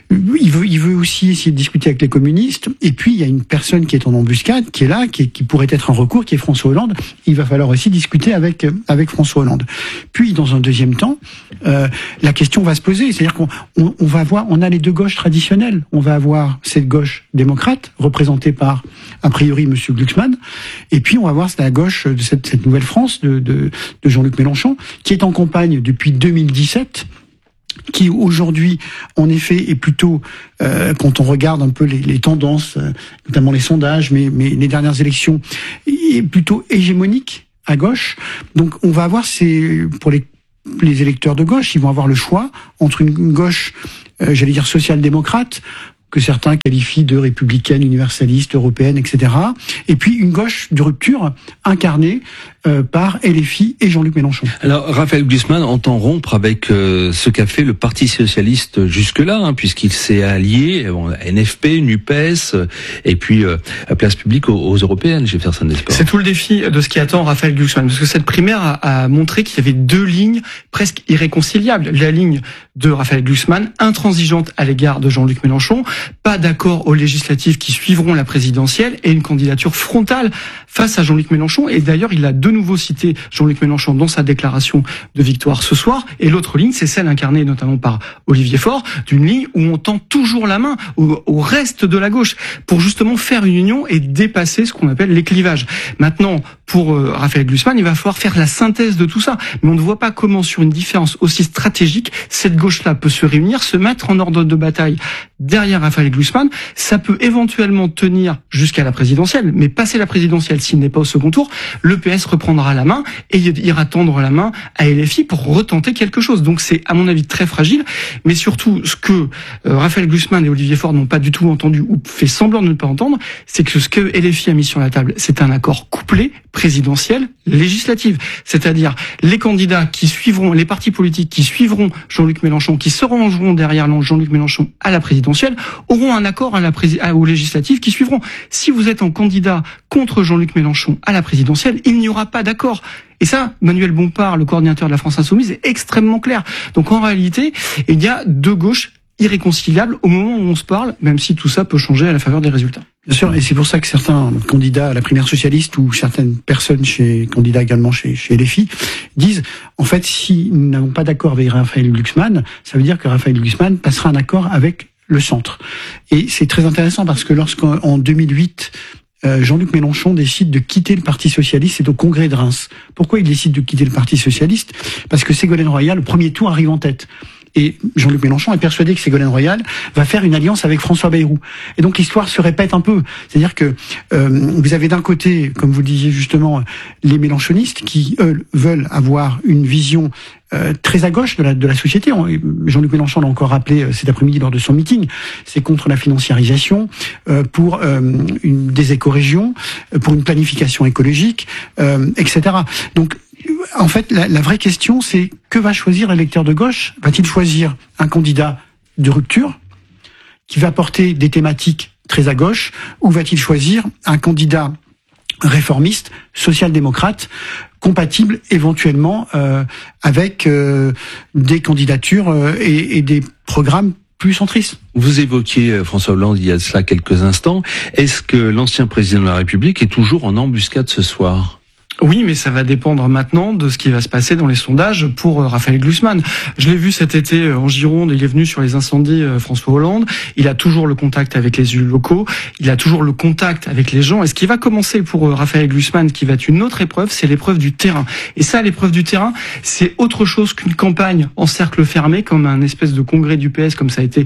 il veut, il veut aussi essayer de discuter avec les communistes. Et puis, il y a une personne qui est en embuscade, qui est là, qui, est, qui pourrait être un recours, qui est François Hollande. Il va falloir aussi discuter avec, avec François Hollande. Puis, dans un deuxième temps, euh, la question va se poser. C'est-à-dire qu'on on, on va voir, on a les deux gauches traditionnelles. On va avoir cette gauche démocrate, représentée par, a priori, Monsieur Glucksmann. Et puis, on va voir la gauche de cette, cette nouvelle France de, de, de Jean-Luc Mélenchon, qui est en campagne depuis deux mille dix-sept, qui aujourd'hui, en effet, est plutôt, euh, quand on regarde un peu les, les tendances, euh, notamment les sondages, mais, mais les dernières élections, est plutôt hégémonique à gauche. Donc, on va avoir ces, pour les, les électeurs de gauche, ils vont avoir le choix entre une gauche, euh, j'allais dire social-démocrate, que certains qualifient de républicaine, universaliste, européenne, et cetera. Et puis une gauche de rupture incarnée euh, par L F I et Jean-Luc Mélenchon. Alors Raphaël Glucksmann entend rompre avec euh, ce qu'a fait le Parti socialiste jusque-là, hein, puisqu'il s'est allié bon, N F P, NUPES, euh, et puis euh, à Place Publique aux, aux européennes, Jefferson Esport. C'est tout le défi de ce qui attend Raphaël Glucksmann, parce que cette primaire a, a montré qu'il y avait deux lignes presque irréconciliables. La ligne de Raphaël Glucksmann, intransigeante à l'égard de Jean-Luc Mélenchon, pas d'accord aux législatives qui suivront la présidentielle et une candidature frontale face à Jean-Luc Mélenchon. Et d'ailleurs, il a de nouveau cité Jean-Luc Mélenchon dans sa déclaration de victoire ce soir. Et l'autre ligne, c'est celle incarnée notamment par Olivier Faure, d'une ligne où on tend toujours la main au, au reste de la gauche pour justement faire une union et dépasser ce qu'on appelle les clivages. Maintenant, pour euh, Raphaël Glucksmann, il va falloir faire la synthèse de tout ça. Mais on ne voit pas comment, sur une différence aussi stratégique, cette gauche-là peut se réunir, se mettre en ordre de bataille derrière Raphaël Glucksmann. Ça peut éventuellement tenir jusqu'à la présidentielle, mais passer la présidentielle, s'il n'est pas au second tour, le P S reprendra la main et ira tendre la main à L F I pour retenter quelque chose. Donc c'est, à mon avis, très fragile. Mais surtout, ce que euh, Raphaël Glucksmann et Olivier Faure n'ont pas du tout entendu ou fait semblant de ne pas entendre, c'est que ce que L F I a mis sur la table, c'est un accord couplé présidentiel législative. C'est-à-dire les candidats qui suivront, les partis politiques qui suivront Jean-Luc Mélenchon, qui se rangeront derrière Jean-Luc Mélenchon à la présidentielle, auront un accord à la pré- aux législatives qui suivront. Si vous êtes en candidat contre Jean-Luc Mélenchon à la présidentielle, il n'y aura pas d'accord. Et ça, Manuel Bompard, le coordinateur de la France Insoumise, est extrêmement clair. Donc en réalité, il y a deux gauches irréconciliables au moment où on se parle, même si tout ça peut changer à la faveur des résultats. Bien sûr, et c'est pour ça que certains candidats à la primaire socialiste ou certaines personnes chez candidats également chez, chez L F I disent, en fait, si nous n'avons pas d'accord avec Raphaël Glucksmann, ça veut dire que Raphaël Glucksmann passera un accord avec le centre. Et c'est très intéressant parce que lorsqu'en deux mille huit, euh, Jean-Luc Mélenchon décide de quitter le Parti socialiste, c'est au congrès de Reims. Pourquoi il décide de quitter le Parti socialiste? Parce que Ségolène Royal, le premier tour, arrive en tête. Et Jean-Luc Mélenchon est persuadé que Ségolène Royal va faire une alliance avec François Bayrou. Et donc l'histoire se répète un peu. C'est-à-dire que euh, vous avez d'un côté, comme vous le disiez justement, les mélenchonistes qui, eux, veulent avoir une vision euh, très à gauche de la, de la société. Jean-Luc Mélenchon l'a encore rappelé euh, cet après-midi lors de son meeting. C'est contre la financiarisation, euh, pour euh, une, des écorégions, euh, pour une planification écologique, euh, et cetera. Donc en fait, la, la vraie question, c'est que va choisir l'électeur de gauche? Va-t-il choisir un candidat de rupture qui va porter des thématiques très à gauche, ou va-t-il choisir un candidat réformiste, social-démocrate, compatible éventuellement euh, avec euh, des candidatures euh, et, et des programmes plus centristes? Vous évoquiez François Hollande il y a de cela quelques instants. Est-ce que l'ancien président de la République est toujours en embuscade ce soir? Oui, mais ça va dépendre maintenant de ce qui va se passer dans les sondages pour Raphaël Glucksmann. Je l'ai vu cet été en Gironde, il est venu sur les incendies, François Hollande. Il a toujours le contact avec les élus locaux, il a toujours le contact avec les gens. Et ce qui va commencer pour Raphaël Glucksmann, qui va être une autre épreuve, c'est l'épreuve du terrain. Et ça, l'épreuve du terrain, c'est autre chose qu'une campagne en cercle fermé, comme un espèce de congrès du P S, comme ça a été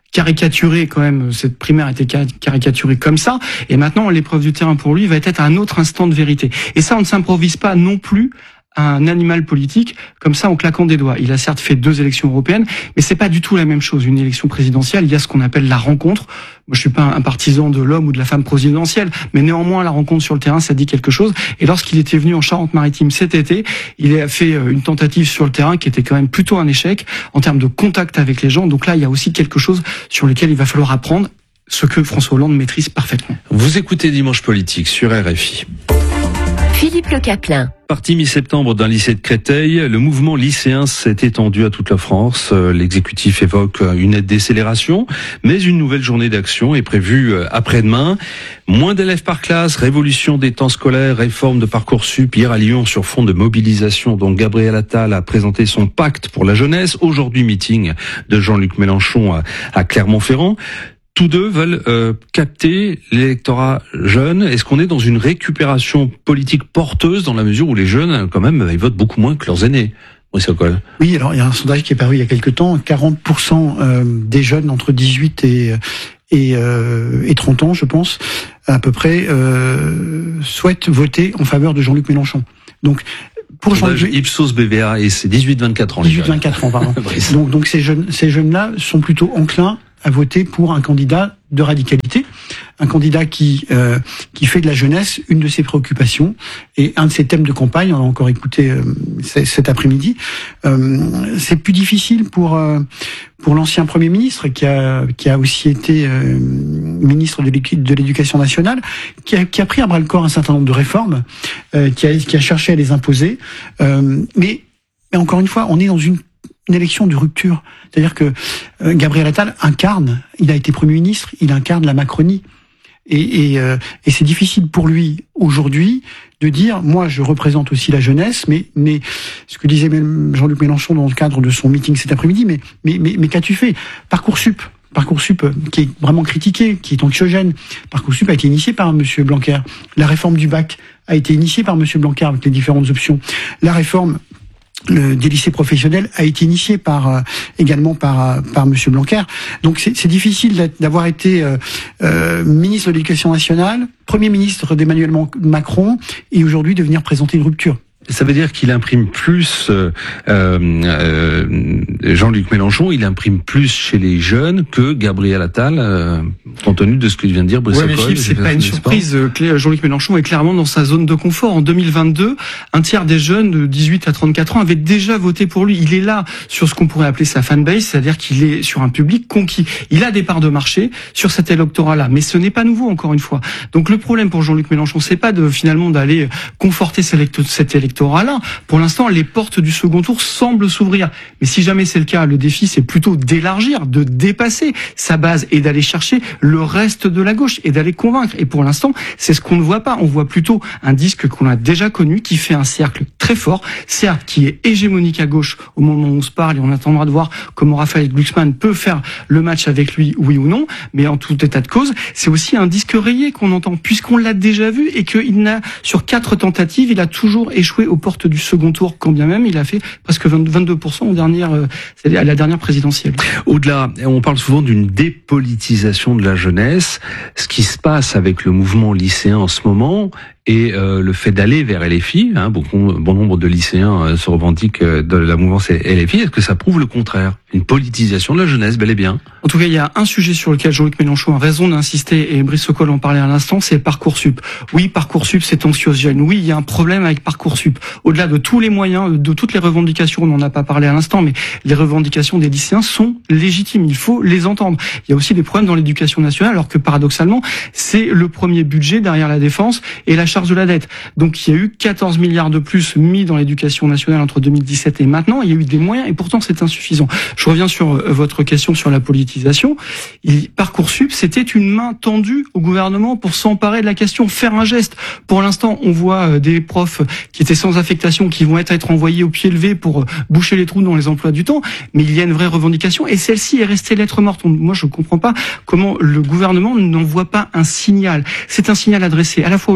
caricaturé quand même, cette primaire a été caricaturée comme ça, et maintenant l'épreuve du terrain pour lui va être à un autre instant de vérité. Et ça, on ne s'improvise pas non plus un animal politique comme ça en claquant des doigts. Il a certes fait deux élections européennes, mais c'est pas du tout la même chose. Une élection présidentielle, il y a ce qu'on appelle la rencontre. Moi, je suis pas un partisan de l'homme ou de la femme présidentielle, mais néanmoins, la rencontre sur le terrain, ça dit quelque chose. Et lorsqu'il était venu en Charente-Maritime cet été, il a fait une tentative sur le terrain qui était quand même plutôt un échec en termes de contact avec les gens. Donc là, il y a aussi quelque chose sur lequel il va falloir apprendre, ce que François Hollande maîtrise parfaitement. Vous écoutez Dimanche Politique sur R F I. Philippe Le Caplin. Parti mi-septembre d'un lycée de Créteil, le mouvement lycéen s'est étendu à toute la France. L'exécutif évoque une décélération, mais une nouvelle journée d'action est prévue après-demain. Moins d'élèves par classe, révolution des temps scolaires, réforme de Parcoursup. Hier à Lyon, sur fond de mobilisation, dont Gabriel Attal a présenté son pacte pour la jeunesse. Aujourd'hui, meeting de Jean-Luc Mélenchon à, à Clermont-Ferrand. Tous deux veulent euh, capter l'électorat jeune. Est-ce qu'on est dans une récupération politique porteuse dans la mesure où les jeunes, quand même, ils votent beaucoup moins que leurs aînés? Oui, Sokol. Oui, alors il y a un sondage qui est paru il y a quelque temps. quarante pour cent euh, des jeunes entre dix-huit et et, euh, et trente ans, je pense, à peu près, euh, souhaitent voter en faveur de Jean-Luc Mélenchon. Donc, pour Jean-Luc Ipsos B V A, et c'est dix-huit vingt-quatre ans. dix-huit vingt-quatre ans, pardon. donc, donc ces jeunes, ces jeunes-là sont plutôt enclins à voter pour un candidat de radicalité, un candidat qui euh, qui fait de la jeunesse une de ses préoccupations et un de ses thèmes de campagne. On a encore écouté euh, cet après-midi. Euh, c'est plus difficile pour euh, pour l'ancien Premier ministre qui a qui a aussi été euh, ministre de l'Éducation nationale, qui a, qui a pris à bras le corps un certain nombre de réformes, euh, qui a qui a cherché à les imposer. Euh, mais, mais encore une fois, on est dans une une élection de rupture. C'est-à-dire que euh, Gabriel Attal incarne, il a été Premier ministre, il incarne la Macronie. Et, et, euh, et c'est difficile pour lui, aujourd'hui, de dire, moi je représente aussi la jeunesse, mais, mais ce que disait Jean-Luc Mélenchon dans le cadre de son meeting cet après-midi, mais, mais, mais, mais qu'as-tu fait? Parcoursup, Parcoursup qui est vraiment critiqué, qui est anxiogène. Parcoursup a été initié par M. Blanquer. La réforme du bac a été initiée par M. Blanquer avec les différentes options. La réforme Le, des lycées professionnels a été initié par euh, également par euh, par Monsieur Blanquer. Donc c'est, c'est difficile d'avoir été euh, euh, ministre de l'Éducation nationale, Premier ministre d'Emmanuel Macron, et aujourd'hui de venir présenter une rupture. Ça veut dire qu'il imprime plus, euh, euh, Jean-Luc Mélenchon, il imprime plus chez les jeunes que Gabriel Attal, euh, compte tenu de ce que vient de dire Brice Sokol. Oui, mais Philippe, c'est pas une surprise. Jean-Luc Mélenchon est clairement dans sa zone de confort. En deux mille vingt-deux, un tiers des jeunes de dix-huit à trente-quatre ans avaient déjà voté pour lui. Il est là sur ce qu'on pourrait appeler sa fanbase, c'est-à-dire qu'il est sur un public conquis. Il a des parts de marché sur cet électorat-là, mais ce n'est pas nouveau, encore une fois. Donc le problème pour Jean-Luc Mélenchon, c'est pas de finalement d'aller conforter cet électorat. Là, pour l'instant, les portes du second tour semblent s'ouvrir. Mais si jamais c'est le cas, le défi, c'est plutôt d'élargir, de dépasser sa base et d'aller chercher le reste de la gauche et d'aller convaincre. Et pour l'instant, c'est ce qu'on ne voit pas. On voit plutôt un disque qu'on a déjà connu, qui fait un cercle très fort, certes, qui est hégémonique à gauche au moment où on se parle, et on attendra de voir comment Raphaël Glucksmann peut faire le match avec lui, oui ou non. Mais en tout état de cause, c'est aussi un disque rayé qu'on entend, puisqu'on l'a déjà vu et qu'il n'a, sur quatre tentatives, il a toujours échoué aux portes du second tour, quand bien même il a fait presque vingt-deux pour cent aux dernières, euh, à la dernière présidentielle. Au-delà, on parle souvent d'une dépolitisation de la jeunesse. Ce qui se passe avec le mouvement lycéen en ce moment et euh, le fait d'aller vers L F I, hein, bon, bon nombre de lycéens euh, se revendiquent euh, de la mouvance L F I, est-ce que ça prouve le contraire? Une politisation de la jeunesse, bel et bien. En tout cas, il y a un sujet sur lequel Jean-Luc Mélenchon a raison d'insister, et Brice Sokol en parlait à l'instant, c'est Parcoursup. Oui, Parcoursup, c'est anxiogène. Oui, il y a un problème avec Parcoursup. Au-delà de tous les moyens, de toutes les revendications, on n'en a pas parlé à l'instant, mais les revendications des lycéens sont légitimes. Il faut les entendre. Il y a aussi des problèmes dans l'éducation nationale, alors que paradoxalement, c'est le premier budget derrière la défense et la charge de la dette. Donc il y a eu quatorze milliards de plus mis dans l'éducation nationale entre deux mille dix-sept et maintenant. Il y a eu des moyens et pourtant c'est insuffisant. Je reviens sur votre question sur la politisation. Il, Parcoursup, c'était une main tendue au gouvernement pour s'emparer de la question, faire un geste. Pour l'instant, on voit des profs qui étaient sans affectation, qui vont être, être envoyés au pied levé pour boucher les trous dans les emplois du temps. Mais il y a une vraie revendication et celle-ci est restée lettre morte. Moi, je ne comprends pas comment le gouvernement n'envoie pas un signal. C'est un signal adressé à la fois aux lycéens mais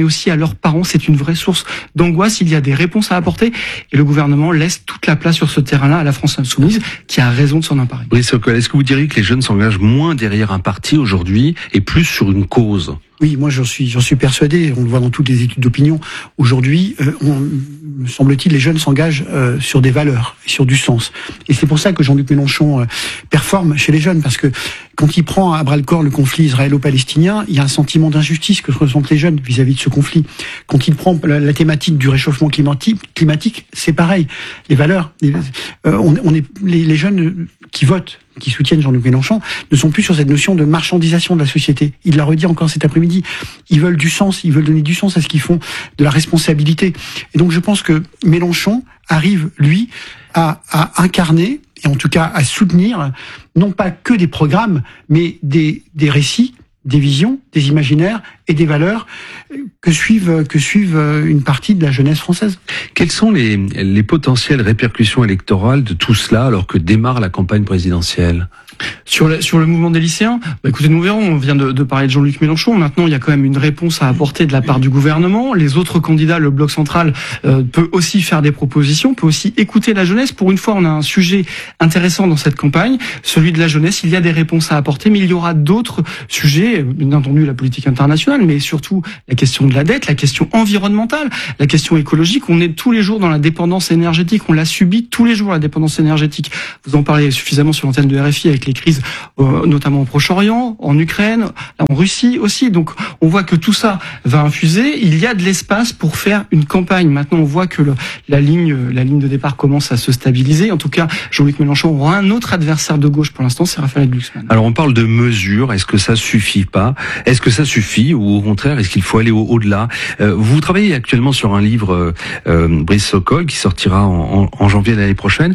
aussi à leurs parents. C'est une vraie source d'angoisse. Il y a des réponses à apporter et le gouvernement laisse toute la place sur ce terrain-là à la France insoumise qui a raison de s'en emparer. Brice Sokol, est-ce que vous diriez que les jeunes s'engagent moins derrière un parti aujourd'hui et plus sur une cause ? Oui, moi j'en suis, j'en suis persuadé. On le voit dans toutes les études d'opinion. Aujourd'hui, euh, on, me semble-t-il, les jeunes s'engagent euh, sur des valeurs, sur du sens. Et c'est pour ça que Jean-Luc Mélenchon euh, performe chez les jeunes, parce que quand il prend à bras-le-corps le conflit israélo-palestinien, il y a un sentiment d'injustice que ressentent les jeunes vis-à-vis de ce conflit. Quand il prend la, la thématique du réchauffement climatique, climatique, c'est pareil. Les valeurs, les, euh, on, on est les, les jeunes qui votent, qui soutiennent Jean-Luc Mélenchon, ne sont plus sur cette notion de marchandisation de la société. Il l'a redit encore cet après-midi. Ils veulent du sens, ils veulent donner du sens à ce qu'ils font, de la responsabilité. Et donc je pense que Mélenchon arrive, lui, à, à incarner, et en tout cas à soutenir, non pas que des programmes, mais des, des récits, des visions, des imaginaires et des valeurs que suivent, que suivent une partie de la jeunesse française. Quelles sont les, les potentielles répercussions électorales de tout cela alors que démarre la campagne présidentielle ? Sur le, sur le mouvement des lycéens, bah écoutez, nous verrons. On vient de, de parler de Jean-Luc Mélenchon. Maintenant, il y a quand même une réponse à apporter de la part du gouvernement. Les autres candidats, le bloc central, euh, peut aussi faire des propositions, peut aussi écouter la jeunesse. Pour une fois, on a un sujet intéressant dans cette campagne, celui de la jeunesse. Il y a des réponses à apporter, mais il y aura d'autres sujets, bien entendu la politique internationale, mais surtout la question de la dette, la question environnementale, la question écologique. On est tous les jours dans la dépendance énergétique. On l'a subi tous les jours, la dépendance énergétique. Vous en parlez suffisamment sur l'antenne de R F I avec les crises, euh, notamment au Proche-Orient, en Ukraine, en Russie aussi. Donc, on voit que tout ça va infuser. Il y a de l'espace pour faire une campagne. Maintenant, on voit que le, la ligne, la ligne de départ commence à se stabiliser. En tout cas, Jean-Luc Mélenchon aura un autre adversaire de gauche pour l'instant, c'est Raphaël Glucksmann. Alors, on parle de mesures. Est-ce que ça suffit pas ? Est-ce que ça suffit ou au contraire, est-ce qu'il faut aller au- au-delà ? euh, Vous travaillez actuellement sur un livre, euh, euh, Brice Sokol, qui sortira en, en, en janvier de l'année prochaine.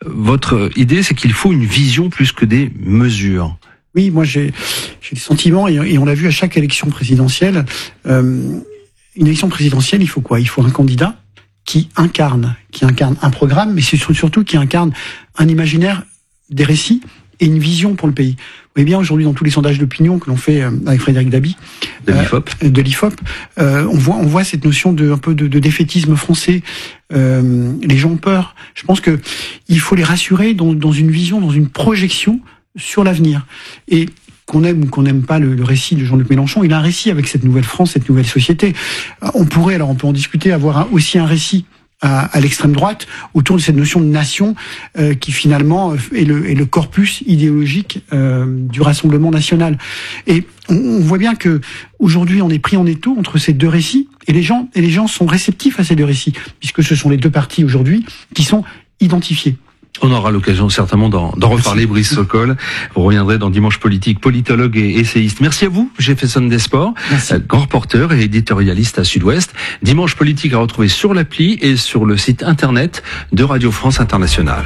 Votre idée, c'est qu'il faut une vision plus que des mesures. Oui, moi j'ai j'ai le sentiment, et, et on l'a vu à chaque élection présidentielle, euh, une élection présidentielle, il faut quoi ? Il faut un candidat qui incarne, qui incarne un programme, mais c'est surtout qui incarne un imaginaire, des récits et une vision pour le pays. Vous voyez bien aujourd'hui dans tous les sondages d'opinion que l'on fait avec Frédéric Dabi, de l'I F O P, euh, de l'I F O P, euh, on voit on voit cette notion de un peu de, de défaitisme français. Euh, les gens ont peur. Je pense que il faut les rassurer dans, dans une vision, dans une projection sur l'avenir. Et qu'on aime ou qu'on n'aime pas le, le récit de Jean-Luc Mélenchon, il a un récit avec cette nouvelle France, cette nouvelle société. On pourrait, alors on peut en discuter, avoir un, aussi un récit à, à l'extrême droite autour de cette notion de nation euh, qui finalement est le, est le corpus idéologique euh, du Rassemblement national. Et on, on voit bien que aujourd'hui on est pris en étau entre ces deux récits et les gens et les gens sont réceptifs à ces deux récits puisque ce sont les deux partis aujourd'hui qui sont identifiés. On aura l'occasion certainement d'en, d'en reparler, Brice Sokol. Vous reviendrez dans Dimanche Politique, politologue et essayiste. Merci à vous, Jefferson Desport, grand reporter et éditorialiste à Sud-Ouest. Dimanche Politique à retrouver sur l'appli et sur le site internet de Radio France Internationale.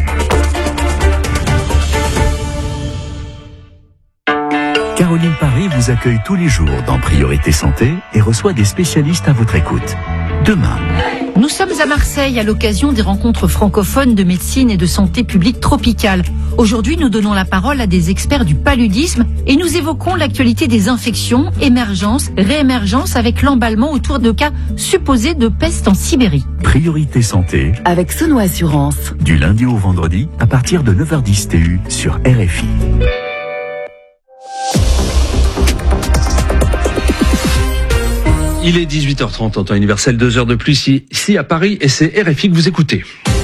Caroline Paré vous accueille tous les jours dans Priorité Santé et reçoit des spécialistes à votre écoute. Demain. Nous sommes à Marseille à l'occasion des rencontres francophones de médecine et de santé publique tropicale. Aujourd'hui, nous donnons la parole à des experts du paludisme et nous évoquons l'actualité des infections, émergence, réémergence avec l'emballement autour de cas supposés de peste en Sibérie. Priorité Santé. Avec Sono Assurance. Du lundi au vendredi à partir de neuf heures dix T U sur R F I. Il est dix-huit heures trente en temps universel, deux heures de plus ici à Paris et c'est R F I que vous écoutez.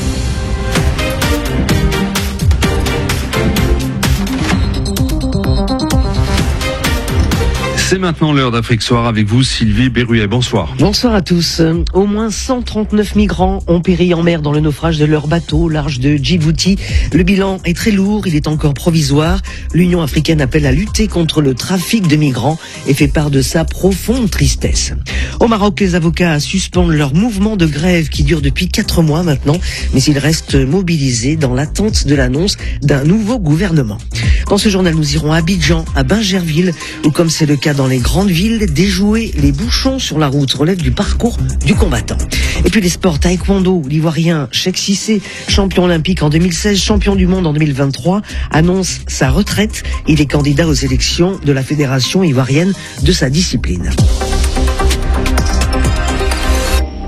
C'est maintenant l'heure d'Afrique Soir avec vous, Sylvie Berruet. Bonsoir. Bonsoir à tous. Au moins cent trente-neuf migrants ont péri en mer dans le naufrage de leur bateau au large de Djibouti. Le bilan est très lourd, il est encore provisoire. L'Union africaine appelle à lutter contre le trafic de migrants et fait part de sa profonde tristesse. Au Maroc, les avocats suspendent leur mouvement de grève qui dure depuis quatre mois maintenant, mais ils restent mobilisés dans l'attente de l'annonce d'un nouveau gouvernement. Dans ce journal, nous irons à Abidjan, à Bingerville, où comme c'est le cas dans les grandes villes, déjouer les bouchons sur la route relève du parcours du combattant. Et puis les sports taekwondo, l'Ivoirien Cheikh Cissé, champion olympique en deux mille seize, champion du monde en deux mille vingt-trois, annonce sa retraite. Il est candidat aux élections de la Fédération ivoirienne de sa discipline.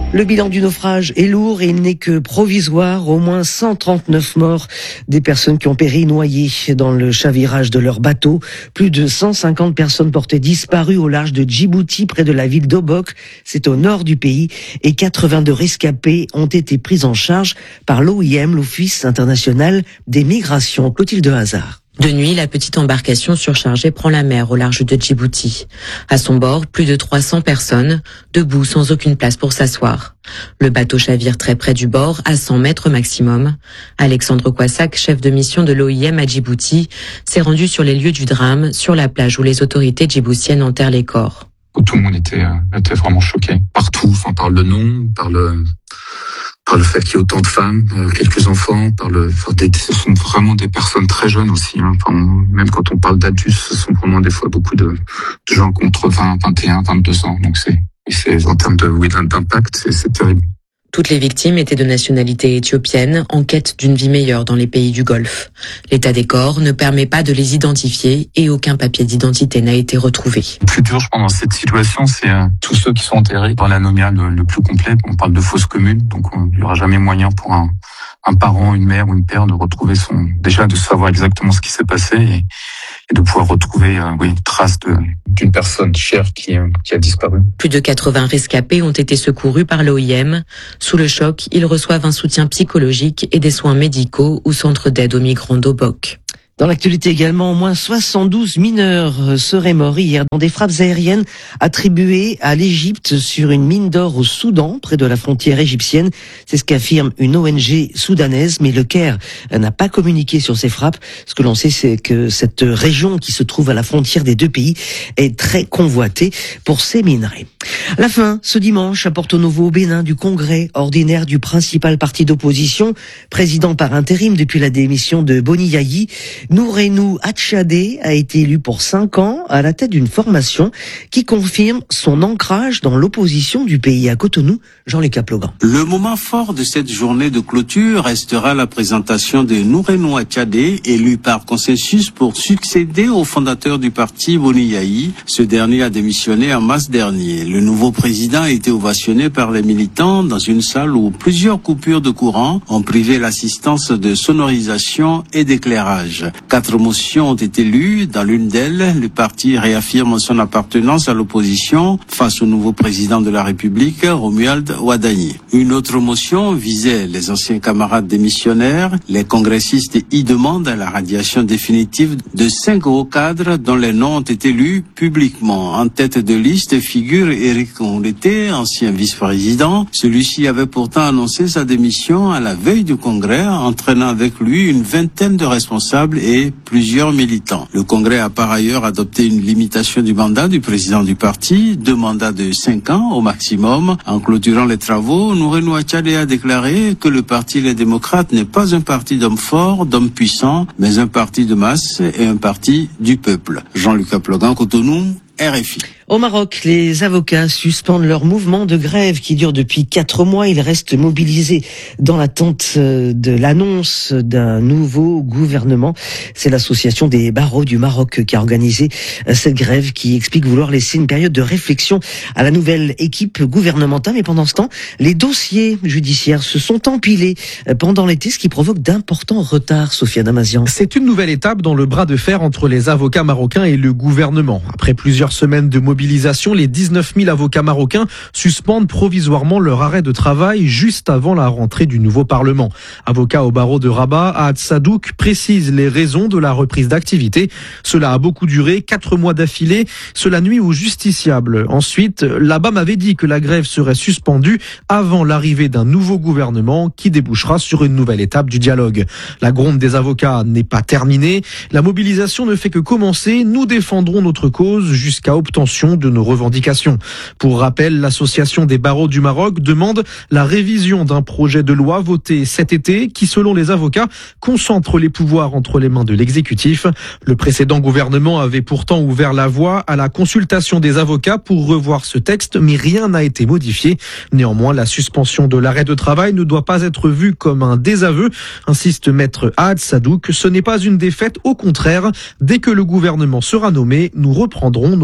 Le bilan du naufrage est lourd et il n'est que provisoire. Au moins cent trente-neuf morts, des personnes qui ont péri noyées dans le chavirage de leur bateau. Plus de cent cinquante personnes portées disparues au large de Djibouti, près de la ville d'Obok. C'est au nord du pays. Et quatre-vingt-deux rescapés ont été pris en charge par l'O I M, l'Office international des migrations. Clotilde Hazard. De nuit, la petite embarcation surchargée prend la mer au large de Djibouti. À son bord, plus de trois cents personnes, debout sans aucune place pour s'asseoir. Le bateau chavire très près du bord, à cent mètres maximum. Alexandre Kwassak, chef de mission de l'O I M à Djibouti, s'est rendu sur les lieux du drame, sur la plage où les autorités djiboutiennes enterrent les corps. Tout le monde était, euh, était vraiment choqué. Partout, on parle de nom, par le... par le fait qu'il y ait autant de femmes, euh, quelques enfants, par le, enfin, des, ce sont vraiment des personnes très jeunes aussi. Hein. Enfin, même quand on parle d'adultes, ce sont vraiment des fois beaucoup de, de gens contre vingt, vingt et un, vingt-deux ans. Donc c'est, c'est en termes de, oui, d'impact, c'est, c'est terrible. Toutes les victimes étaient de nationalité éthiopienne, en quête d'une vie meilleure dans les pays du Golfe. L'état des corps ne permet pas de les identifier et aucun papier d'identité n'a été retrouvé. Le plus dur, je pense, dans cette situation, c'est euh, tous ceux qui sont enterrés dans l'anomia le, le plus complet. On parle de fosse commune, donc il n'y aura jamais moyen pour un, un parent, une mère ou une père de retrouver son, déjà de savoir exactement ce qui s'est passé et, et de pouvoir retrouver euh, oui, une trace de, d'une personne chère qui, euh, qui a disparu. Plus de quatre-vingts rescapés ont été secourus par l'O I M. Sous le choc, ils reçoivent un soutien psychologique et des soins médicaux au centre d'aide aux migrants d'Obok. Dans l'actualité également, au moins soixante-douze mineurs seraient morts hier dans des frappes aériennes attribuées à l'Égypte sur une mine d'or au Soudan, près de la frontière égyptienne. C'est ce qu'affirme une O N G soudanaise, mais le Caire n'a pas communiqué sur ces frappes. Ce que l'on sait, c'est que cette région qui se trouve à la frontière des deux pays est très convoitée pour ces minerais. La fin, ce dimanche, à Porto Novo, au Bénin, du congrès ordinaire du principal parti d'opposition, président par intérim depuis la démission de Boni Yayi. Nourenou Atchadé a été élu pour cinq ans à la tête d'une formation qui confirme son ancrage dans l'opposition du pays. À Cotonou, Jean-Luc Kaplogan. Le moment fort de cette journée de clôture restera la présentation de Nourenou Atchadé, élu par consensus pour succéder au fondateur du parti Boni Yayi. Ce dernier a démissionné en mars dernier. Le nouveau président a été ovationné par les militants dans une salle où plusieurs coupures de courant ont privé l'assistance de sonorisation et d'éclairage. Quatre motions ont été lues. Dans l'une d'elles, le parti réaffirme son appartenance à l'opposition face au nouveau président de la République, Romuald Wadani. Une autre motion visait les anciens camarades démissionnaires. Les congressistes y demandent la radiation définitive de cinq hauts cadres dont les noms ont été lus publiquement. En tête de liste figure Éric Onleté, ancien vice-président. Celui-ci avait pourtant annoncé sa démission à la veille du congrès, entraînant avec lui une vingtaine de responsables et plusieurs militants. Le Congrès a par ailleurs adopté une limitation du mandat du président du parti, deux mandats de cinq ans au maximum. En clôturant les travaux, Nourenou Atchadé a déclaré que le parti Les Démocrates n'est pas un parti d'hommes forts, d'hommes puissants, mais un parti de masse et un parti du peuple. Jean-Luc Kaplogan, Cotonou, R F I. Au Maroc, les avocats suspendent leur mouvement de grève qui dure depuis quatre mois. Ils restent mobilisés dans l'attente de l'annonce d'un nouveau gouvernement. C'est l'association des barreaux du Maroc qui a organisé cette grève, qui explique vouloir laisser une période de réflexion à la nouvelle équipe gouvernementale. Mais pendant ce temps, les dossiers judiciaires se sont empilés pendant l'été, ce qui provoque d'importants retards. Sophia Damazian. C'est une nouvelle étape dans le bras de fer entre les avocats marocains et le gouvernement. Après plusieurs semaines de mobilisation, les dix-neuf mille avocats marocains suspendent provisoirement leur arrêt de travail juste avant la rentrée du nouveau Parlement. Avocat au barreau de Rabat, Ahad Sadouk précise les raisons de la reprise d'activité. Cela a beaucoup duré, quatre mois d'affilée. Cela nuit aux justiciables. Ensuite, la B A M avait dit que la grève serait suspendue avant l'arrivée d'un nouveau gouvernement qui débouchera sur une nouvelle étape du dialogue. La gronde des avocats n'est pas terminée. La mobilisation ne fait que commencer. Nous défendrons notre cause jusqu'à obtention de nos revendications. Pour rappel, l'association des barreaux du Maroc demande la révision d'un projet de loi voté cet été qui, selon les avocats, concentre les pouvoirs entre les mains de l'exécutif. Le précédent gouvernement avait pourtant ouvert la voie à la consultation des avocats pour revoir ce texte, mais rien n'a été modifié. Néanmoins, la suspension de l'arrêt de travail ne doit pas être vue comme un désaveu, insiste maître Ahad Sadouk. Ce n'est pas une défaite, au contraire. Dès que le gouvernement sera nommé, nous reprendrons nos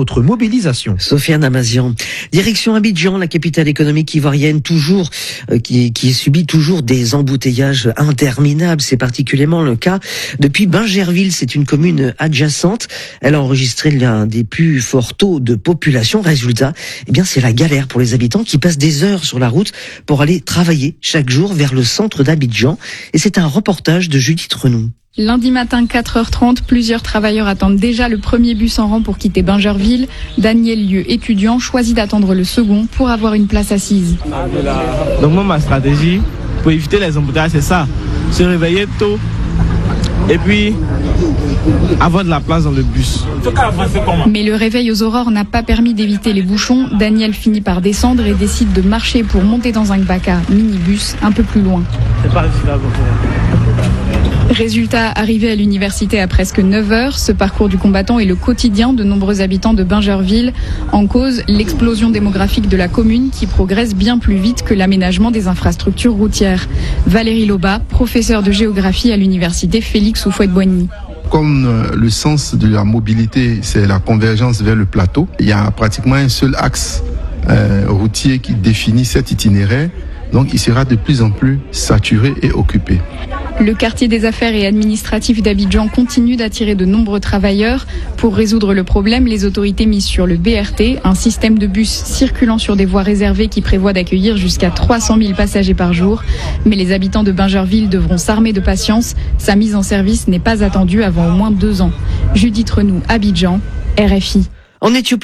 notre mobilisation. Sofiane Amazian. Direction Abidjan, la capitale économique ivoirienne, toujours euh, qui, qui subit toujours des embouteillages interminables. C'est particulièrement le cas depuis Bingerville. C'est une commune adjacente. Elle a enregistré l'un des plus forts taux de population. Résultat, eh bien, c'est la galère pour les habitants qui passent des heures sur la route pour aller travailler chaque jour vers le centre d'Abidjan. Et c'est un reportage de Judith Renou. Lundi matin, quatre heures trente, plusieurs travailleurs attendent déjà le premier bus en rang pour quitter Bingerville. Daniel Lieu, étudiant, choisit d'attendre le second pour avoir une place assise. Donc moi, ma stratégie pour éviter les embouteillages, c'est ça. Se réveiller tôt et puis avoir de la place dans le bus. Mais le réveil aux aurores n'a pas permis d'éviter les bouchons. Daniel finit par descendre et décide de marcher pour monter dans un Gbaka minibus un peu plus loin. C'est pas là. Résultat, arrivé à l'université à presque neuf heures, ce parcours du combattant est le quotidien de nombreux habitants de Bingerville. En cause, l'explosion démographique de la commune qui progresse bien plus vite que l'aménagement des infrastructures routières. Valérie Loba, professeure de géographie à l'université Félix Houphouët-Boigny. Comme le sens de la mobilité, c'est la convergence vers le plateau, il y a pratiquement un seul axe euh, routier qui définit cet itinéraire. Donc il sera de plus en plus saturé et occupé. Le quartier des affaires et administratif d'Abidjan continue d'attirer de nombreux travailleurs. Pour résoudre le problème, les autorités misent sur le B R T, un système de bus circulant sur des voies réservées qui prévoit d'accueillir jusqu'à trois cent mille passagers par jour. Mais les habitants de Bingerville devront s'armer de patience. Sa mise en service n'est pas attendue avant au moins deux ans. Judith Renou, Abidjan, R F I. En Éthiopie,